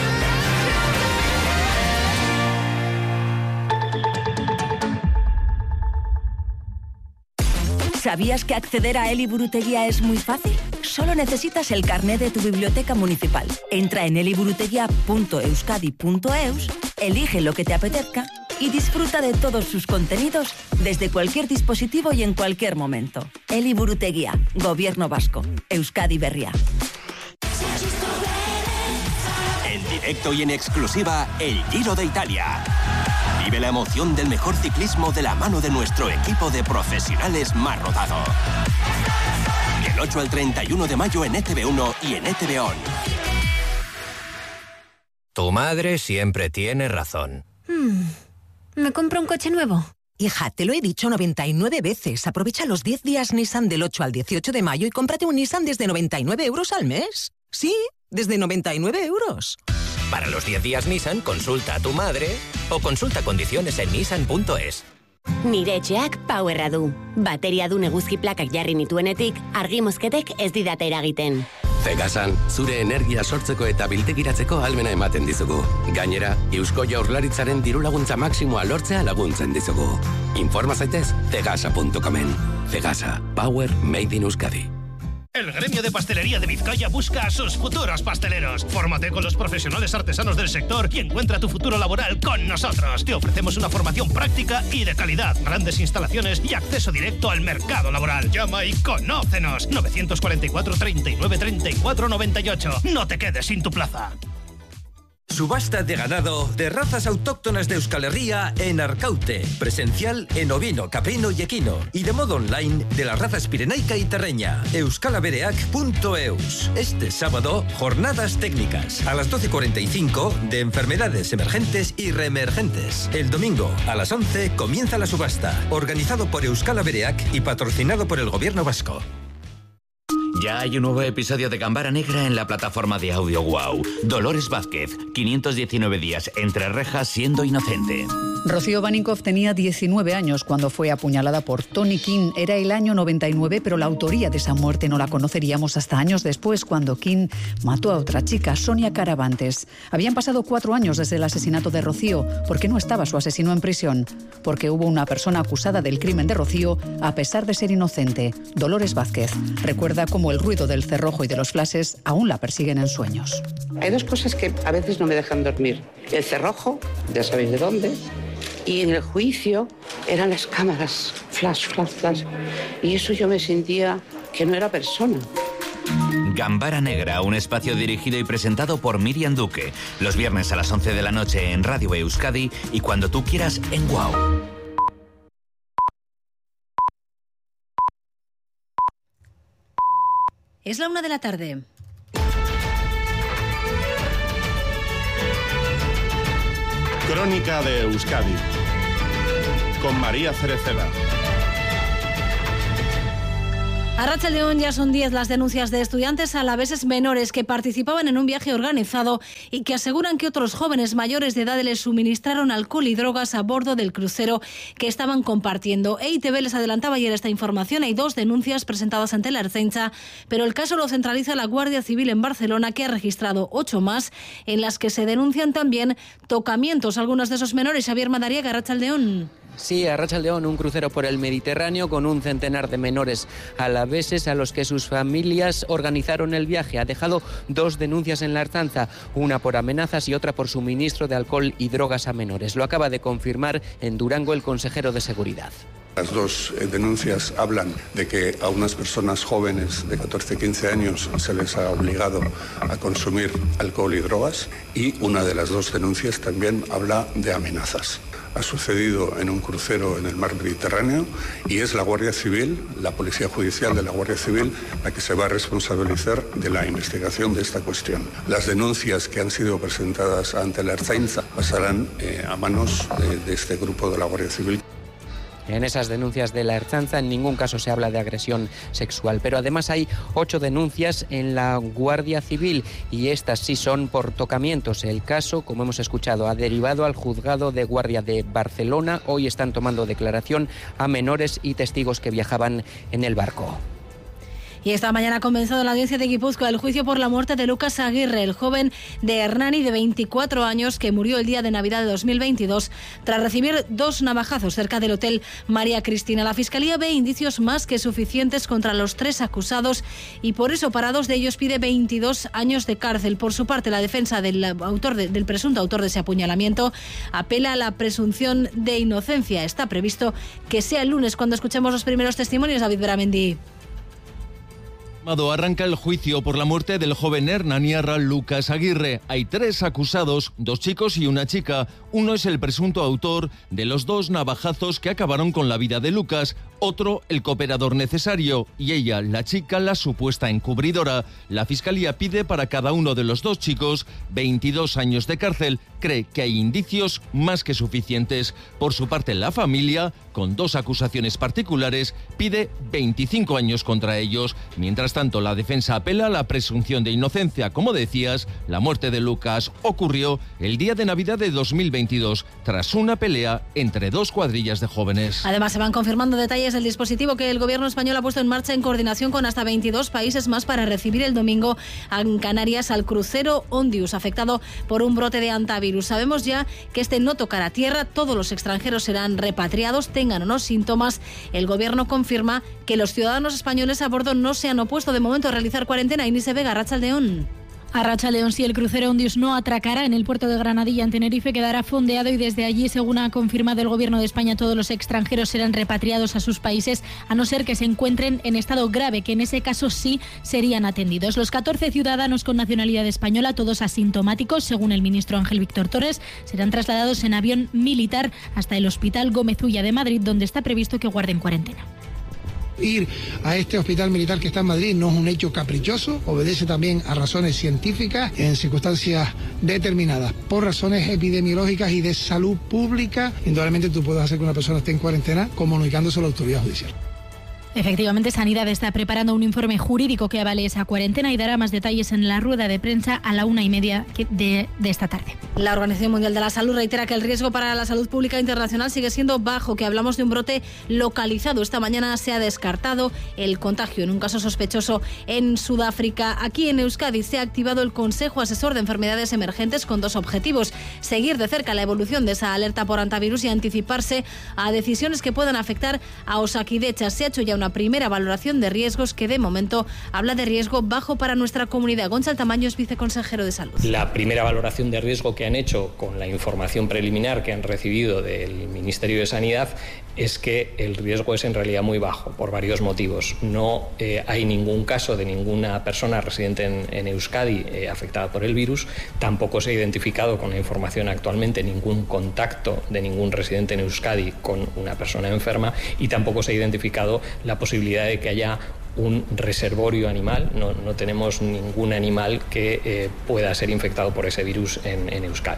¿Sabías que acceder a Eliburutegia es muy fácil? Solo necesitas el carné de tu biblioteca municipal. Entra en eliburutegia.euskadi.eus, elige lo que te apetezca y disfruta de todos sus contenidos desde cualquier dispositivo y en cualquier momento. Eliburutegia, Gobierno Vasco, Euskadi Berria. En directo y en exclusiva, el Giro de Italia. Vive la emoción del mejor ciclismo de la mano de nuestro equipo de profesionales más rodado. Del 8 al 31 de mayo en ETV1 y en ETV On. Tu madre siempre tiene razón. ¿Me compro un coche nuevo? Hija, te lo he dicho 99 veces. Aprovecha los 10 días Nissan del 8 al 18 de mayo y cómprate un Nissan desde 99 euros al mes. Sí, desde 99 euros. Para los 10 días Nissan, consulta a tu madre o consulta condiciones en nissan.es. Nire etxeak powerra du. Bateria du eguzki plakak jarri nituenetik, argi mozketek ez didate eragiten. Cegasan, zure energia sortzeko eta biltegiratzeko ahalmena ematen dizugu. Gainera, Eusko Jaurlaritzaren dirulaguntza maksimoa lortzea laguntzen dizugu. Informa zaitez cegasa.comen. Cegasa, power made in Euskadi. El gremio de pastelería de Vizcaya busca a sus futuros pasteleros. Fórmate con los profesionales artesanos del sector y encuentra tu futuro laboral con nosotros. Te ofrecemos una formación práctica y de calidad, grandes instalaciones y acceso directo al mercado laboral. Llama y conócenos. 944 39 34 98. No te quedes sin tu plaza. Subasta de ganado de razas autóctonas de Euskal Herria en Arcaute. Presencial en ovino, caprino y equino. Y de modo online de las razas pirenaica y terreña. euskalabereac.eus. Este sábado, jornadas técnicas. A las 12:45 de enfermedades emergentes y reemergentes. El domingo, a las 11, comienza la subasta. Organizado por Euskal Abereac y patrocinado por el Gobierno Vasco. Ya hay un nuevo episodio de Gambara Negra en la plataforma de audio Wow. Dolores Vázquez, 519 días entre rejas siendo inocente. Rocío Baninkoff tenía 19 años cuando fue apuñalada por Tony King. Era el año 99, pero la autoría de esa muerte no la conoceríamos hasta años después, cuando King mató a otra chica, Sonia Caravantes. Habían pasado 4 años desde el asesinato de Rocío. ¿Por qué no estaba su asesino en prisión? Porque hubo una persona acusada del crimen de Rocío, a pesar de ser inocente. Dolores Vázquez recuerda cómo el ruido del cerrojo y de los flashes aún la persiguen en sueños. Hay 2 cosas que a veces no me dejan dormir. El cerrojo, ya sabéis de dónde, y en el juicio eran las cámaras, flash, flash, flash. Y eso yo me sentía que no era persona. Gambara Negra, un espacio dirigido y presentado por Miriam Duque. Los viernes a las 11 de la noche en Radio Euskadi y cuando tú quieras en Wow. Es la 1 de la tarde. Crónica de Euskadi con María Cereceda. A Arratsaldeon ya son 10 las denuncias de estudiantes alaveses menores que participaban en un viaje organizado y que aseguran que otros jóvenes mayores de edad les suministraron alcohol y drogas a bordo del crucero que estaban compartiendo. EITB les adelantaba ayer esta información. Hay 2 denuncias presentadas ante la Ertzaintza, pero el caso lo centraliza la Guardia Civil en Barcelona, que ha registrado 8 más, en las que se denuncian también tocamientos a algunos de esos menores. Xavier Madariaga, Arratsaldeon. Sí, Arratsaldeon, un crucero por el Mediterráneo con un centenar de menores alaveses a los que sus familias organizaron el viaje. Ha dejado 2 denuncias en la Ertzaintza, una por amenazas y otra por suministro de alcohol y drogas a menores. Lo acaba de confirmar en Durango el consejero de Seguridad. Las 2 denuncias hablan de que a unas personas jóvenes de 14-15 años se les ha obligado a consumir alcohol y drogas, y una de las 2 denuncias también habla de amenazas. Ha sucedido en un crucero en el mar Mediterráneo y es la Guardia Civil, la Policía Judicial de la Guardia Civil, la que se va a responsabilizar de la investigación de esta cuestión. Las denuncias que han sido presentadas ante la Ertzaintza pasarán a manos de este grupo de la Guardia Civil. En esas denuncias de la Ertzaintza en ningún caso se habla de agresión sexual, pero además hay 8 denuncias en la Guardia Civil y estas sí son por tocamientos. El caso, como hemos escuchado, ha derivado al Juzgado de Guardia de Barcelona. Hoy están tomando declaración a menores y testigos que viajaban en el barco. Y esta mañana ha comenzado en la audiencia de Guipúzcoa el juicio por la muerte de Lucas Aguirre, el joven de Hernani de 24 años que murió el día de Navidad de 2022 tras recibir 2 navajazos cerca del Hotel María Cristina. La Fiscalía ve indicios más que suficientes contra los 3 acusados y por eso para 2 de ellos pide 22 años de cárcel. Por su parte, la defensa del presunto autor de ese apuñalamiento apela a la presunción de inocencia. Está previsto que sea el lunes cuando escuchemos los primeros testimonios. David Beramendi. Arranca el juicio por la muerte del joven hernaniarra Lucas Aguirre. Hay 3 acusados, 2 chicos y una chica. Uno es el presunto autor de los 2 navajazos que acabaron con la vida de Lucas. Otro, el cooperador necesario. Y ella, la chica, la supuesta encubridora. La Fiscalía pide para cada uno de los 2 chicos 22 años de cárcel. Cree que hay indicios más que suficientes. Por su parte, la familia, con 2 acusaciones particulares, pide 25 años contra ellos. Mientras tanto, la defensa apela a la presunción de inocencia. Como decías, la muerte de Lucas ocurrió el día de Navidad de 2022, tras una pelea entre 2 cuadrillas de jóvenes. Además, se van confirmando detalles del dispositivo que el gobierno español ha puesto en marcha en coordinación con hasta 22 países más para recibir el domingo en Canarias al crucero Ondius, afectado por un brote de hantavirus. Sabemos ya que este no tocará tierra, todos los extranjeros serán repatriados, tengan o no síntomas. El gobierno confirma que los ciudadanos españoles a bordo no se han opuesto de momento a realizar cuarentena. Inés Vega, Arratsaldeon. Arratsaldeon, si el crucero Ondius no atracará en el puerto de Granadilla, en Tenerife, quedará fondeado y desde allí, según ha confirmado el Gobierno de España, todos los extranjeros serán repatriados a sus países, a no ser que se encuentren en estado grave, que en ese caso sí serían atendidos. Los 14 ciudadanos con nacionalidad española, todos asintomáticos, según el ministro Ángel Víctor Torres, serán trasladados en avión militar hasta el Hospital Gómez Ulla de Madrid, donde está previsto que guarden cuarentena. Ir a este hospital militar que está en Madrid no es un hecho caprichoso, obedece también a razones científicas en circunstancias determinadas. Por razones epidemiológicas y de salud pública, indudablemente tú puedes hacer que una persona esté en cuarentena comunicándose a la autoridad judicial. Efectivamente, Sanidad está preparando un informe jurídico que avale esa cuarentena y dará más detalles en la rueda de prensa a la 1:30 de esta tarde. La Organización Mundial de la Salud reitera que el riesgo para la salud pública internacional sigue siendo bajo, que hablamos de un brote localizado. Esta mañana se ha descartado el contagio en un caso sospechoso en Sudáfrica. Aquí en Euskadi se ha activado el Consejo Asesor de Enfermedades Emergentes con 2 objetivos: seguir de cerca la evolución de esa alerta por antivirus y anticiparse a decisiones que puedan afectar a Osakidetza. Se ha hecho ya una primera valoración de riesgos que de momento habla de riesgo bajo para nuestra comunidad. Gonzalo Tamaño es viceconsejero de Salud. La primera valoración de riesgo que han hecho con la información preliminar que han recibido del Ministerio de Sanidad es que el riesgo es en realidad muy bajo por varios motivos. No hay ningún caso de ninguna persona residente en Euskadi afectada por el virus. Tampoco se ha identificado con la información actualmente ningún contacto de ningún residente en Euskadi con una persona enferma, y tampoco se ha identificado la posibilidad de que haya un reservorio animal. No tenemos ningún animal que pueda ser infectado por ese virus en Euskadi.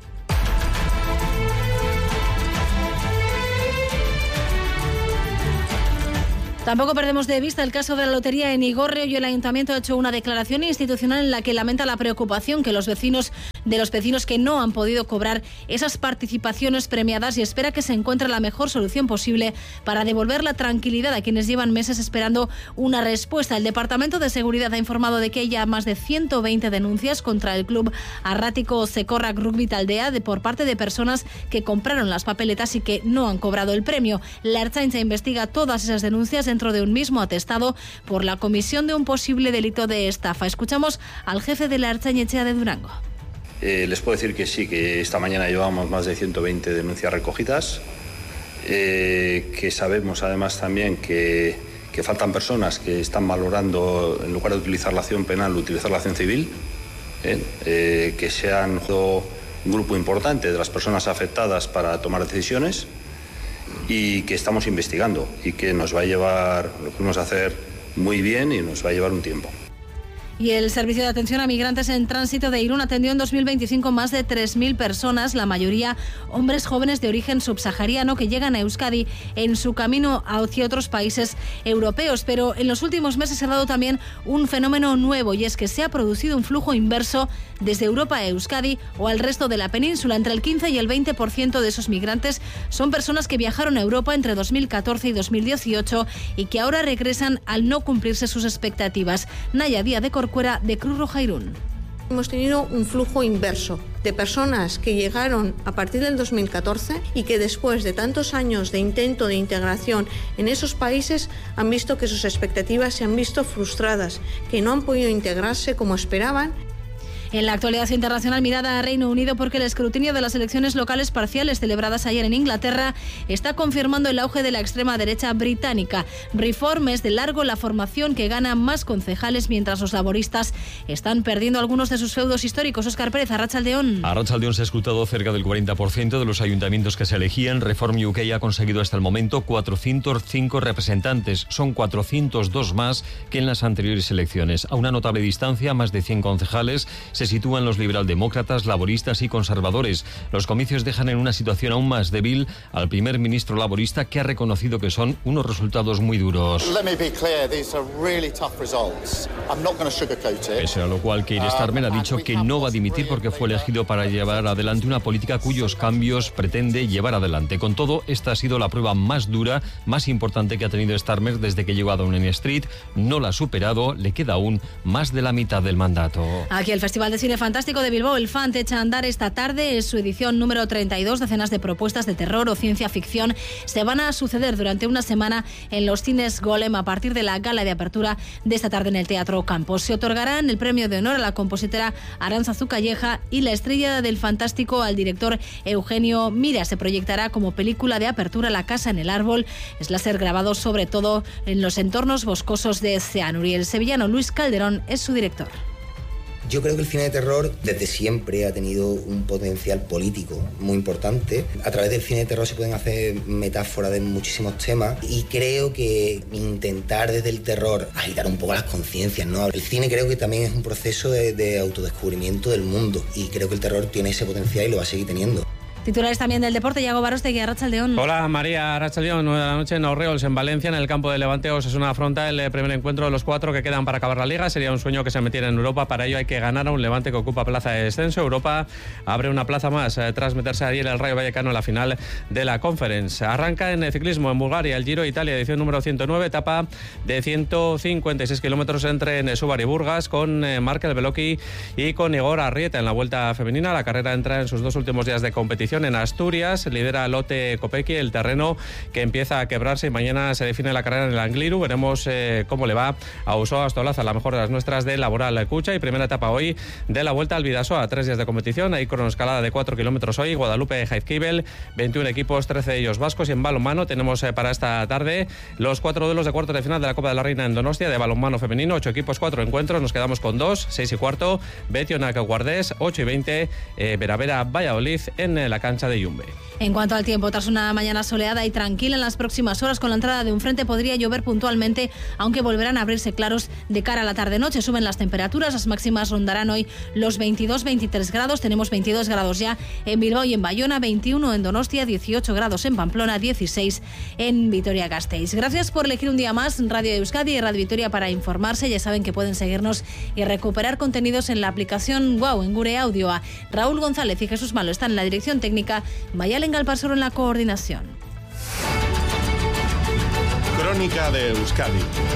Tampoco perdemos de vista el caso de la lotería en Igorre. Hoy el Ayuntamiento ha hecho una declaración institucional en la que lamenta la preocupación que los vecinos que no han podido cobrar esas participaciones premiadas, y espera que se encuentre la mejor solución posible para devolver la tranquilidad a quienes llevan meses esperando una respuesta. El Departamento de Seguridad ha informado de que hay ya más de 120 denuncias contra el club arrático Sekorrak Rugby Taldea por parte de personas que compraron las papeletas y que no han cobrado el premio. La Ertzaintza investiga todas esas denuncias dentro de un mismo atestado por la comisión de un posible delito de estafa. Escuchamos al jefe de la Ertzaintza de Durango. Les puedo decir que sí, que esta mañana llevamos más de 120 denuncias recogidas, que sabemos además también que faltan personas que están valorando, en lugar de utilizar la acción penal, utilizar la acción civil, que se han jugado un grupo importante de las personas afectadas para tomar decisiones, y que estamos investigando y que nos va a llevar, lo podemos hacer muy bien y nos va a llevar un tiempo. Y el Servicio de Atención a Migrantes en Tránsito de Irún atendió en 2025 más de 3.000 personas, la mayoría hombres jóvenes de origen subsahariano que llegan a Euskadi en su camino hacia otros países europeos. Pero en los últimos meses se ha dado también un fenómeno nuevo, y es que se ha producido un flujo inverso desde Europa a Euskadi o al resto de la península. Entre el 15 y el 20% de esos migrantes son personas que viajaron a Europa entre 2014 y 2018 y que ahora regresan al no cumplirse sus expectativas. Naya Díaz de Corcuera, de Cruz Roja Irún. Hemos tenido un flujo inverso de personas que llegaron a partir del 2014 y que después de tantos años de intento de integración en esos países han visto que sus expectativas se han visto frustradas, que no han podido integrarse como esperaban. En la actualidad internacional, mirada a Reino Unido, porque el escrutinio de las elecciones locales parciales celebradas ayer en Inglaterra está confirmando el auge de la extrema derecha británica. Reform es de largo la formación que gana más concejales, mientras los laboristas están perdiendo algunos de sus feudos históricos. Óscar Pérez, Arratsaldeón. Arratsaldeón, se ha escrutado cerca del 40% de los ayuntamientos que se elegían. Reform UK ha conseguido hasta el momento 405 representantes. Son 402 más que en las anteriores elecciones. A una notable distancia, más de 100 concejales, se sitúan los liberaldemócratas, laboristas y conservadores. Los comicios dejan en una situación aún más débil al primer ministro laborista, que ha reconocido que son unos resultados muy duros. Pese a lo cual, Keir Starmer ha dicho que no va a dimitir porque fue elegido para llevar adelante una política cuyos cambios pretende llevar adelante. Con todo, esta ha sido la prueba más dura, más importante que ha tenido Starmer desde que llegó a Downing Street. No la ha superado, le queda aún más de la mitad del mandato. Aquí el Festival de Cine Fantástico de Bilbao, el FANT, echa a andar esta tarde. Es su edición número 32. Decenas de propuestas de terror o ciencia ficción se van a suceder durante una semana en los cines Golem a partir de la gala de apertura de esta tarde en el Teatro Campos. Se otorgarán el premio de honor a la compositora Arantzazu Calleja y la estrella del fantástico al director Eugenio Mira. Se proyectará como película de apertura La casa en el árbol. Es láser grabado sobre todo en los entornos boscosos de Ceanur, y el sevillano Luis Calderón es su director. Yo creo que el cine de terror desde siempre ha tenido un potencial político muy importante. A través del cine de terror se pueden hacer metáforas de muchísimos temas, y creo que intentar desde el terror agitar un poco las conciencias, ¿no? El cine creo que también es un proceso de autodescubrimiento del mundo, y creo que el terror tiene ese potencial y lo va a seguir teniendo. Titulares también del deporte, Iago Barostegui, Arratsaldeon. Hola María, Arratsaldeon, 9 de la noche en Orriols, en Valencia, en el campo de Levante. Osasuna afronta el primer encuentro de los 4 que quedan para acabar la Liga. Sería un sueño que se metiera en Europa, para ello hay que ganar a un Levante que ocupa plaza de descenso. Europa abre una plaza más tras meterse ayer el Rayo Vallecano en la final de la Conference. Arranca en ciclismo en Bulgaria el Giro de Italia, edición número 109, etapa de 156 kilómetros entre Subar y Burgas, con Markel Beloki y con Igor Arrieta en la vuelta femenina. La carrera entra en sus 2 últimos días de competición en Asturias. Lidera Lotte Kopecky, el terreno que empieza a quebrarse, y mañana se define la carrera en el Angliru. Veremos cómo le va a Usoa Astolaza, la mejor de las nuestras de Laboral Cucha. Y primera etapa hoy de la Vuelta al Bidasoa, 3 días de competición. Hay cronoescalada de 4 kilómetros hoy, Guadalupe Jaizkibel, 21 equipos, 13 de ellos vascos. Y en balonmano tenemos para esta tarde los 4 duelos de cuartos de final de la Copa de la Reina en Donostia, de balonmano femenino, 8 equipos, 4 encuentros. Nos quedamos con 2, 6 y cuarto, Betionak Guardés, 8 y 20, Veravera Valladolid en la cancha de Yumbe. En cuanto al tiempo, tras una mañana soleada y tranquila, en las próximas horas con la entrada de un frente podría llover puntualmente, aunque volverán a abrirse claros de cara a la tarde-noche. Suben las temperaturas, las máximas rondarán hoy los 22-23 grados. Tenemos 22 grados ya en Bilbao y en Bayona, 21 en Donostia, 18 grados en Pamplona, 16 en Vitoria-Gasteiz. Gracias por elegir un día más Radio Euskadi y Radio Vitoria para informarse. Ya saben que pueden seguirnos y recuperar contenidos en la aplicación Wow, en Gure Audio. A Raúl González y Jesús Malo están en la dirección técnica, Mayalen Galparsoro en la coordinación. Crónica de Euskadi.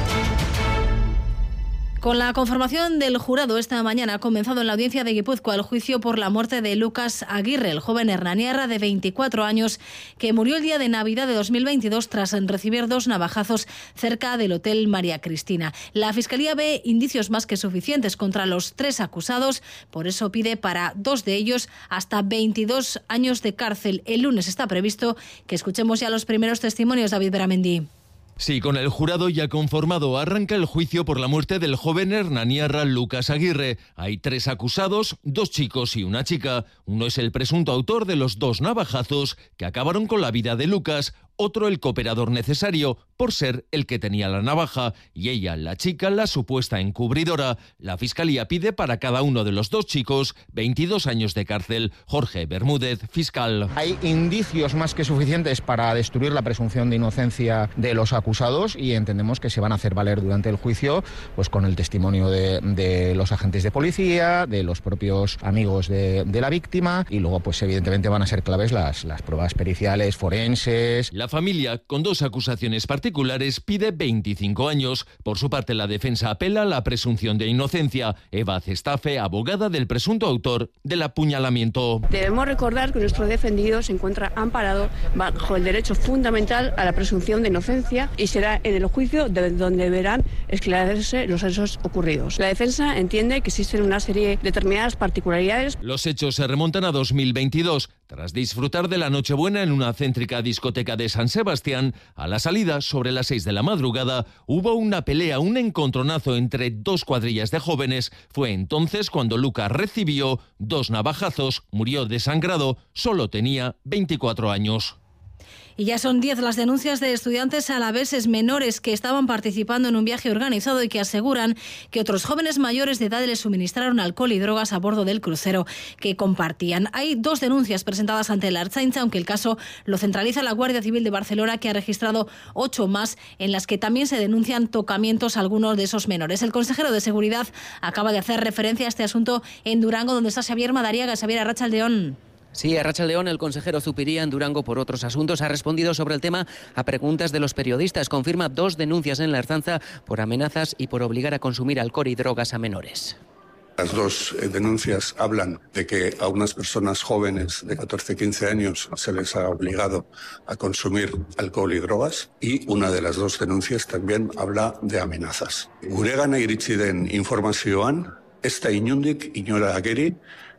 Con la conformación del jurado esta mañana ha comenzado en la audiencia de Guipúzcoa el juicio por la muerte de Lucas Aguirre, el joven hernaniarra de 24 años que murió el día de Navidad de 2022 tras recibir 2 navajazos cerca del Hotel María Cristina. La Fiscalía ve indicios más que suficientes contra los 3 acusados, por eso pide para 2 de ellos hasta 22 años de cárcel. El lunes está previsto que escuchemos ya los primeros testimonios, David Beramendi. Sí, con el jurado ya conformado, arranca el juicio por la muerte del joven hernaniarra Lucas Aguirre. Hay 3 acusados, 2 chicos y una chica. Uno es el presunto autor de los 2 navajazos que acabaron con la vida de Lucas. Otro el cooperador necesario, por ser el que tenía la navaja, y ella, la chica, la supuesta encubridora. La Fiscalía pide para cada uno de los 2 chicos 22 años de cárcel. Jorge Bermúdez, fiscal. Hay indicios más que suficientes para destruir la presunción de inocencia de los acusados y entendemos que se van a hacer valer durante el juicio, pues con el testimonio de los agentes de policía, de los propios amigos de la víctima, y luego pues evidentemente van a ser claves las pruebas periciales, forenses. La familia, con 2 acusaciones particulares, pide 25 años. Por su parte, la defensa apela a la presunción de inocencia. Eva Cestafe, abogada del presunto autor del apuñalamiento. Debemos recordar que nuestro defendido se encuentra amparado bajo el derecho fundamental a la presunción de inocencia y será en el juicio donde deberán esclarecerse los hechos ocurridos. La defensa entiende que existen una serie de determinadas particularidades. Los hechos se remontan a 2022. Tras disfrutar de la Nochebuena en una céntrica discoteca de San Sebastián, a la salida, sobre las 6 de la madrugada, hubo una pelea, un encontronazo entre 2 cuadrillas de jóvenes. Fue entonces cuando Lucas recibió 2 navajazos, murió desangrado, solo tenía 24 años. Y ya son 10 las denuncias de estudiantes alaveses menores que estaban participando en un viaje organizado y que aseguran que otros jóvenes mayores de edad les suministraron alcohol y drogas a bordo del crucero que compartían. Hay 2 denuncias presentadas ante la Ertzaintza, aunque el caso lo centraliza la Guardia Civil de Barcelona, que ha registrado 8 más, en las que también se denuncian tocamientos a algunos de esos menores. El consejero de Seguridad acaba de hacer referencia a este asunto en Durango, donde está Xavier Madariaga. Xavier, arratsaldeon. Sí, Arratsaldeon, el consejero Zupiría en Durango por otros asuntos ha respondido sobre el tema a preguntas de los periodistas. Confirma 2 denuncias en la Ertzaintza por amenazas y por obligar a consumir alcohol y drogas a menores. Las 2 denuncias hablan de que a unas personas jóvenes de 14-15 años se les ha obligado a consumir alcohol y drogas, y una de las 2 denuncias también habla de amenazas. Guregana iritsi den informazioan, ez da inondik inora ageri,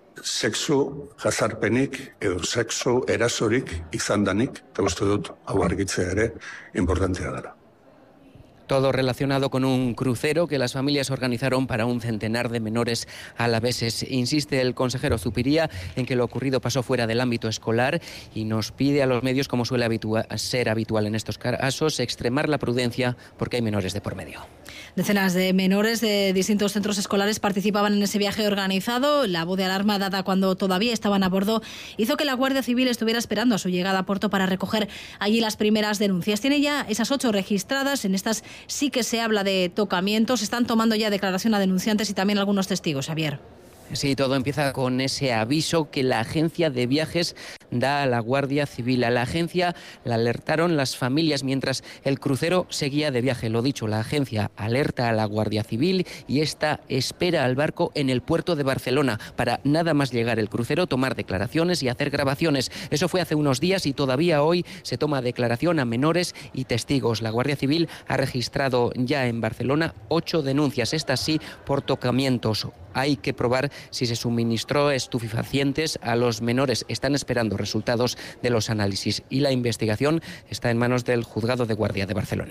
sexu jazarpenik edo sexu erasorik izan danik, eta uste dut hau argitzea ere importantea dela. Todo relacionado con un crucero que las familias organizaron para un centenar de menores alaveses. Insiste el consejero Zupiria en que lo ocurrido pasó fuera del ámbito escolar y nos pide a los medios, como suele ser habitual en estos casos, extremar la prudencia porque hay menores de por medio. Decenas de menores de distintos centros escolares participaban en ese viaje organizado. La voz de alarma dada cuando todavía estaban a bordo hizo que la Guardia Civil estuviera esperando a su llegada a puerto para recoger allí las primeras denuncias. Tiene ya esas 8 registradas. En estas sí que se habla de tocamientos. Están tomando ya declaración a denunciantes y también algunos testigos, Javier. Sí, todo empieza con ese aviso que la agencia de viajes da a la Guardia Civil. A la agencia la alertaron las familias mientras el crucero seguía de viaje. Lo dicho, la agencia alerta a la Guardia Civil y esta espera al barco en el puerto de Barcelona para nada más llegar el crucero, tomar declaraciones y hacer grabaciones. Eso fue hace unos días y todavía hoy se toma declaración a menores y testigos. La Guardia Civil ha registrado ya en Barcelona 8 denuncias, estas sí por tocamientos. Hay que probar si se suministró estupefacientes a los menores. Están esperando resultados de los análisis y la investigación está en manos del Juzgado de Guardia de Barcelona.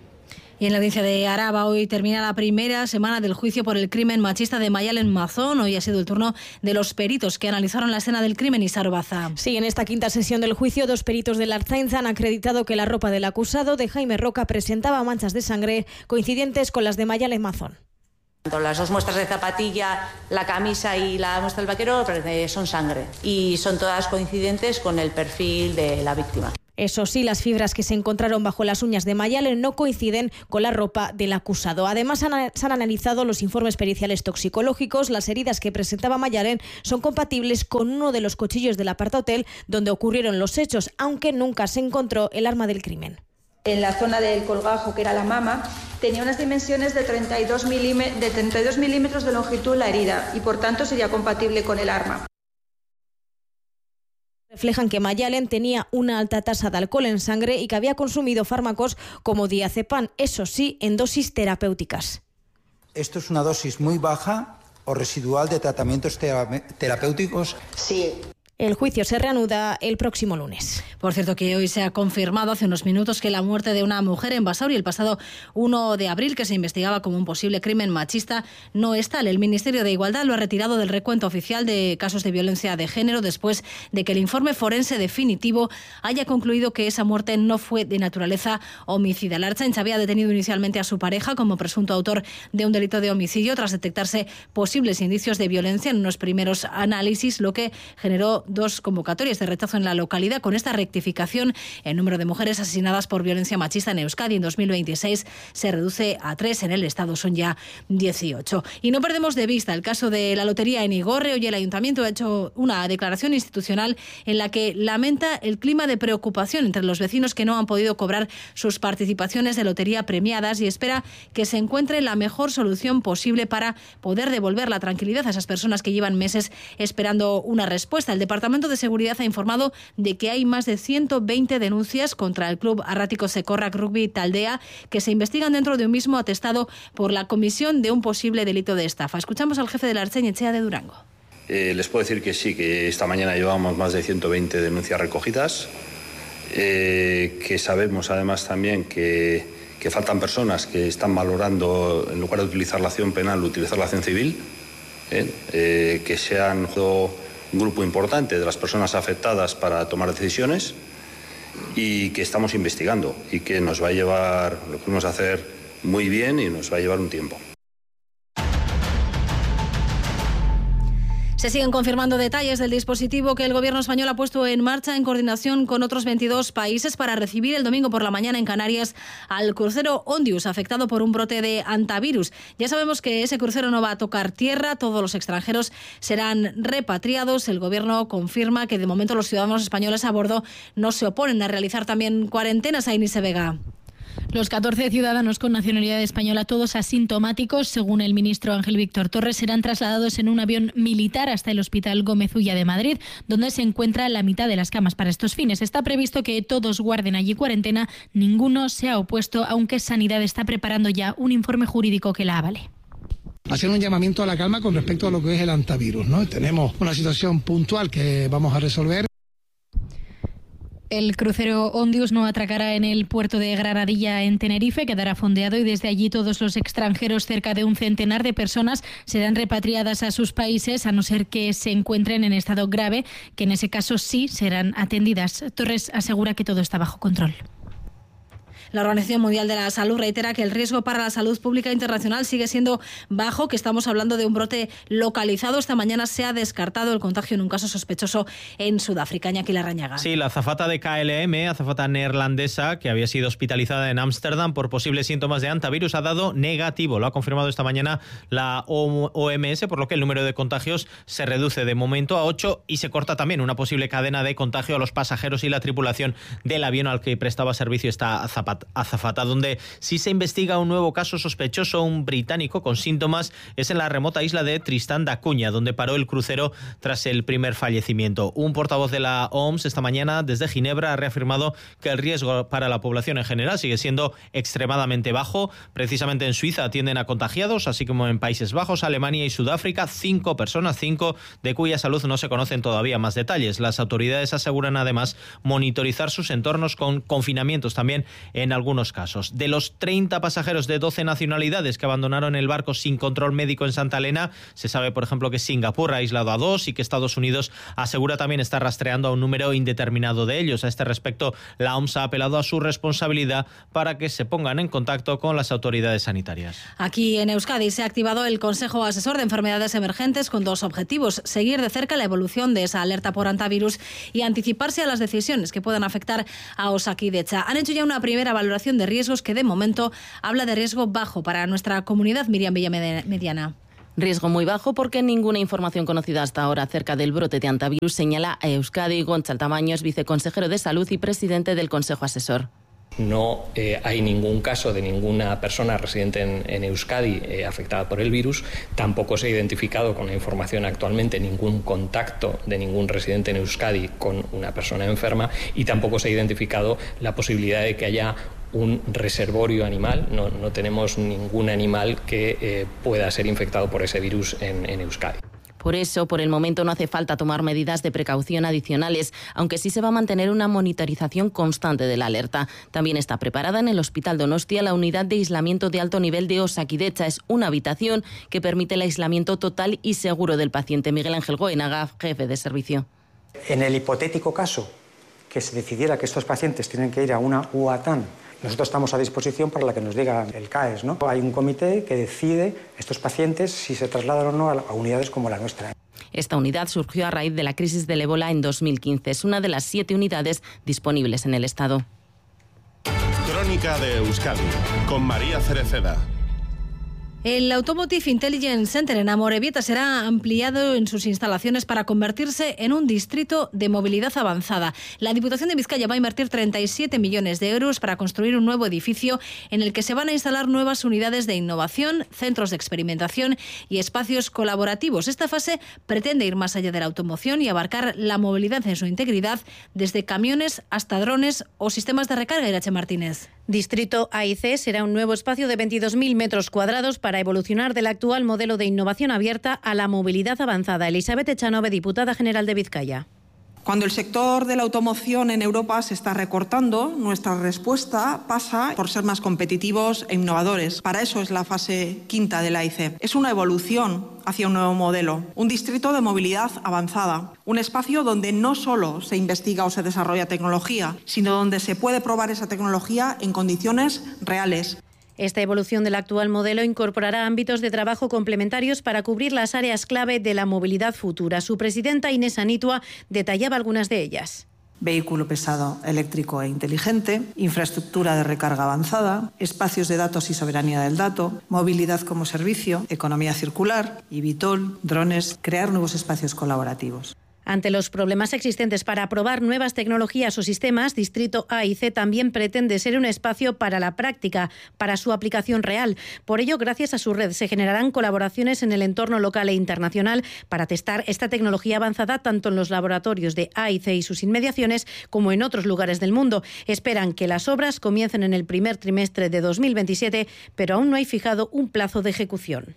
Y en la audiencia de Araba hoy termina la primera semana del juicio por el crimen machista de Mayalen Mazón. Hoy ha sido el turno de los peritos que analizaron la escena del crimen. Isar Baza. Sí, en esta quinta sesión del juicio, 2 peritos de la Ertzaintza han acreditado que la ropa del acusado, de Jaime Roca, presentaba manchas de sangre coincidentes con las de Mayalen Mazón. Las 2 muestras de zapatilla, la camisa y la muestra del vaquero son sangre y son todas coincidentes con el perfil de la víctima. Eso sí, las fibras que se encontraron bajo las uñas de Mayalen no coinciden con la ropa del acusado. Además, se han analizado los informes periciales toxicológicos. Las heridas que presentaba Mayalen son compatibles con uno de los cuchillos del apartahotel donde ocurrieron los hechos, aunque nunca se encontró el arma del crimen. En la zona del colgajo, que era la mama, tenía unas dimensiones de 32 milímetros de longitud la herida y, por tanto, sería compatible con el arma. Reflejan que Mayalen tenía una alta tasa de alcohol en sangre y que había consumido fármacos como diazepam, eso sí, en dosis terapéuticas. ¿Esto es una dosis muy baja o residual de tratamientos terapéuticos? Sí. El juicio se reanuda el próximo lunes. Por cierto, que hoy se ha confirmado hace unos minutos que la muerte de una mujer en Basauri el pasado 1 de abril, que se investigaba como un posible crimen machista, no es tal. El Ministerio de Igualdad lo ha retirado del recuento oficial de casos de violencia de género después de que el informe forense definitivo haya concluido que esa muerte no fue de naturaleza homicida. La Ertzaintza había detenido inicialmente a su pareja como presunto autor de un delito de homicidio tras detectarse posibles indicios de violencia en unos primeros análisis, lo que generó 2 convocatorias de rechazo en la localidad. Con esta rectificación, el número de mujeres asesinadas por violencia machista en Euskadi en 2026 se reduce a 3. En el Estado son ya 18. Y no perdemos de vista el caso de la lotería en Igorre. Hoy el Ayuntamiento ha hecho una declaración institucional en la que lamenta el clima de preocupación entre los vecinos que no han podido cobrar sus participaciones de lotería premiadas y espera que se encuentre la mejor solución posible para poder devolver la tranquilidad a esas personas que llevan meses esperando una respuesta. El Departamento de Seguridad ha informado de que hay más de 120 denuncias contra el club Arrático Sekorrak Rugby Taldea que se investigan dentro de un mismo atestado por la comisión de un posible delito de estafa. Escuchamos al jefe de la Ertzaintza, Etxea de Durango. Les puedo decir que sí, que esta mañana llevamos más de 120 denuncias recogidas, que sabemos además también que faltan personas que están valorando, en lugar de utilizar la acción penal, utilizar la acción civil, que se han un grupo importante de las personas afectadas para tomar decisiones y que estamos investigando y que nos va a llevar, lo podemos hacer muy bien y nos va a llevar un tiempo. Se siguen confirmando detalles del dispositivo que el Gobierno español ha puesto en marcha en coordinación con otros 22 países para recibir el domingo por la mañana en Canarias al crucero Ondius, afectado por un brote de hantavirus. Ya sabemos que ese crucero no va a tocar tierra, todos los extranjeros serán repatriados. El Gobierno confirma que de momento los ciudadanos españoles a bordo no se oponen a realizar también cuarentenas. A Inise Vega. Los 14 ciudadanos con nacionalidad española, todos asintomáticos, según el ministro Ángel Víctor Torres, serán trasladados en un avión militar hasta el Hospital Gómez Ulla de Madrid, donde se encuentra la mitad de las camas para estos fines. Está previsto que todos guarden allí cuarentena, ninguno se ha opuesto, aunque Sanidad está preparando ya un informe jurídico que la avale. Hacer un llamamiento a la calma con respecto a lo que es el hantavirus, ¿no? Tenemos una situación puntual que vamos a resolver. El crucero Ondius no atracará en el puerto de Granadilla en Tenerife, quedará fondeado y desde allí todos los extranjeros, cerca de un centenar de personas, serán repatriadas a sus países a no ser que se encuentren en estado grave, que en ese caso sí serán atendidas. Torres asegura que todo está bajo control. La Organización Mundial de la Salud reitera que el riesgo para la salud pública internacional sigue siendo bajo, que estamos hablando de un brote localizado. Esta mañana se ha descartado el contagio en un caso sospechoso en Sudáfrica. Iñaki Larrañaga. Sí, la azafata de KLM, azafata neerlandesa, que había sido hospitalizada en Ámsterdam por posibles síntomas de hantavirus, ha dado negativo. Lo ha confirmado esta mañana la OMS, por lo que el número de contagios se reduce de momento a 8 y se corta también una posible cadena de contagio a los pasajeros y la tripulación del avión al que prestaba servicio esta azafata. Donde sí se investiga un nuevo caso sospechoso, un británico con síntomas, es en la remota isla de Tristán da Cunha, donde paró el crucero tras el primer fallecimiento. Un portavoz de la OMS esta mañana desde Ginebra ha reafirmado que el riesgo para la población en general sigue siendo extremadamente bajo. Precisamente en Suiza atienden a contagiados, así como en Países Bajos, Alemania y Sudáfrica, 5 personas, 5 de cuya salud no se conocen todavía más detalles. Las autoridades aseguran además monitorizar sus entornos con confinamientos también en algunos casos. De los 30 pasajeros de 12 nacionalidades que abandonaron el barco sin control médico en Santa Elena, se sabe, por ejemplo, que Singapur ha aislado a 2 y que Estados Unidos asegura también estar rastreando a un número indeterminado de ellos. A este respecto, la OMS ha apelado a su responsabilidad para que se pongan en contacto con las autoridades sanitarias. Aquí en Euskadi se ha activado el Consejo Asesor de Enfermedades Emergentes con 2 objetivos: seguir de cerca la evolución de esa alerta por hantavirus y anticiparse a las decisiones que puedan afectar a Osakidetza. Han hecho ya una primera valoración de riesgos que de momento habla de riesgo bajo para nuestra comunidad. Miriam Villamediana. Riesgo muy bajo porque ninguna información conocida hasta ahora acerca del brote de hantavirus, señala a Euskadi. Gontzal Tamaños, viceconsejero de Salud y presidente del Consejo Asesor. No hay ningún caso de ninguna persona residente en Euskadi afectada por el virus. Tampoco se ha identificado con la información actualmente ningún contacto de ningún residente en Euskadi con una persona enferma y tampoco se ha identificado la posibilidad de que haya un reservorio animal. No tenemos ningún animal que pueda ser infectado por ese virus en Euskadi. Por eso, por el momento no hace falta tomar medidas de precaución adicionales, aunque sí se va a mantener una monitorización constante de la alerta. También está preparada en el Hospital Donostia la unidad de aislamiento de alto nivel de Osakidetza. Es una habitación que permite el aislamiento total y seguro del paciente. Miguel Ángel Goenaga, jefe de servicio. En el hipotético caso que se decidiera que estos pacientes tienen que ir a una UATAN, nosotros estamos a disposición para la que nos diga el CAES, ¿no? Hay un comité que decide estos pacientes si se trasladan o no a unidades como la nuestra. Esta unidad surgió a raíz de la crisis del ébola en 2015. Es una de las 7 unidades disponibles en el Estado. Crónica de Euskadi, con María Cereceda. El Automotive Intelligence Center en Amorebieta será ampliado en sus instalaciones para convertirse en un distrito de movilidad avanzada. La Diputación de Vizcaya va a invertir 37 millones de euros para construir un nuevo edificio en el que se van a instalar nuevas unidades de innovación, centros de experimentación y espacios colaborativos. Esta fase pretende ir más allá de la automoción y abarcar la movilidad en su integridad, desde camiones hasta drones o sistemas de recarga. Irache Martínez. Distrito AIC será un nuevo espacio de 22.000 metros cuadrados para evolucionar del actual modelo de innovación abierta a la movilidad avanzada. Elizabeth Echanove, diputada general de Vizcaya. Cuando el sector de la automoción en Europa se está recortando, nuestra respuesta pasa por ser más competitivos e innovadores. Para eso es la fase quinta del AIC. Es una evolución hacia un nuevo modelo, un distrito de movilidad avanzada, un espacio donde no solo se investiga o se desarrolla tecnología, sino donde se puede probar esa tecnología en condiciones reales. Esta evolución del actual modelo incorporará ámbitos de trabajo complementarios para cubrir las áreas clave de la movilidad futura. Su presidenta, Inés Anitua, detallaba algunas de ellas. Vehículo pesado eléctrico e inteligente, infraestructura de recarga avanzada, espacios de datos y soberanía del dato, movilidad como servicio, economía circular, eVTOL, drones, crear nuevos espacios colaborativos. Ante los problemas existentes para probar nuevas tecnologías o sistemas, Distrito AIC también pretende ser un espacio para la práctica, para su aplicación real. Por ello, gracias a su red, se generarán colaboraciones en el entorno local e internacional para testar esta tecnología avanzada tanto en los laboratorios de AIC y sus inmediaciones como en otros lugares del mundo. Esperan que las obras comiencen en el primer trimestre de 2027, pero aún no hay fijado un plazo de ejecución.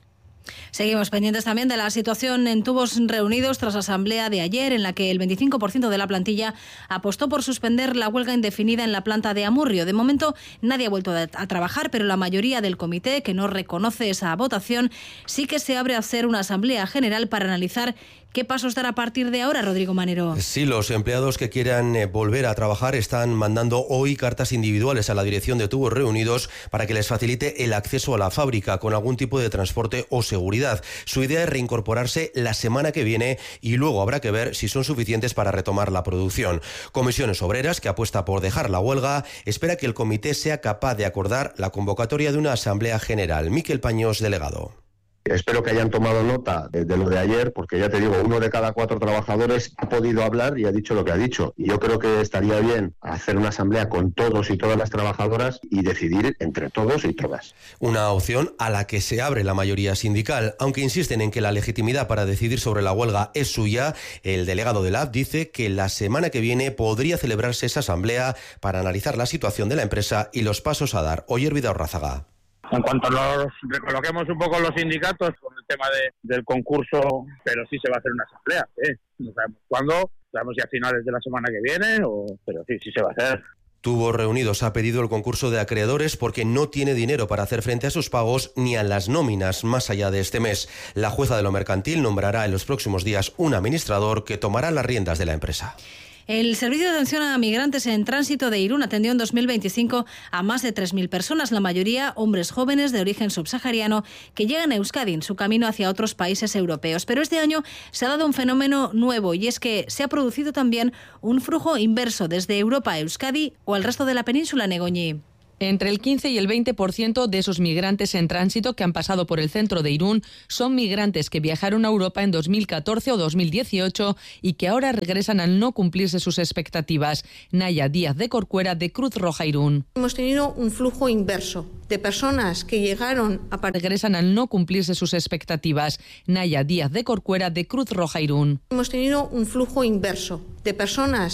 Seguimos pendientes también de la situación en Tubos Reunidos tras la asamblea de ayer, en la que el 25% de la plantilla apostó por suspender la huelga indefinida en la planta de Amurrio. De momento nadie ha vuelto a trabajar, pero la mayoría del comité, que no reconoce esa votación, sí que se abre a hacer una asamblea general para analizar qué pasos dar a partir de ahora, Rodrigo Manero. Sí, los empleados que quieran volver a trabajar están mandando hoy cartas individuales a la dirección de Tubos Reunidos para que les facilite el acceso a la fábrica con algún tipo de transporte o seguridad. Su idea es reincorporarse la semana que viene y luego habrá que ver si son suficientes para retomar la producción. Comisiones Obreras, que apuesta por dejar la huelga, espera que el comité sea capaz de acordar la convocatoria de una asamblea general. Miquel Pañós, delegado. Espero que hayan tomado nota de lo de ayer, porque ya te digo, 1 de cada 4 trabajadores ha podido hablar y ha dicho lo que ha dicho. Y yo creo que estaría bien hacer una asamblea con todos y todas las trabajadoras y decidir entre todos y todas. Una opción a la que se abre la mayoría sindical. Aunque insisten en que la legitimidad para decidir sobre la huelga es suya, el delegado de la AP dice que la semana que viene podría celebrarse esa asamblea para analizar la situación de la empresa y los pasos a dar. Oyer Vidal-Rázaga. En cuanto nos recoloquemos un poco los sindicatos con el tema del concurso, pero sí se va a hacer una asamblea. No sabemos cuándo, sabemos si a finales de la semana que viene, pero sí se va a hacer. Tubos Reunidos ha pedido el concurso de acreedores porque no tiene dinero para hacer frente a sus pagos ni a las nóminas más allá de este mes. La jueza de lo mercantil nombrará en los próximos días un administrador que tomará las riendas de la empresa. El Servicio de Atención a Migrantes en Tránsito de Irún atendió en 2025 a más de 3.000 personas, la mayoría hombres jóvenes de origen subsahariano que llegan a Euskadi en su camino hacia otros países europeos. Pero este año se ha dado un fenómeno nuevo y es que se ha producido también un flujo inverso desde Europa a Euskadi o al resto de la península, Negoñi. Entre el 15 y el 20% de esos migrantes en tránsito que han pasado por el centro de Irún son migrantes que viajaron a Europa en 2014 o 2018 y que ahora regresan al no cumplirse sus expectativas. Naya Díaz de Corcuera, de Cruz Roja Irún. Hemos tenido un flujo inverso de personas que llegaron regresan al no cumplirse sus expectativas. Naya Díaz de Corcuera, de Cruz Roja Irún. Hemos tenido un flujo inverso de personas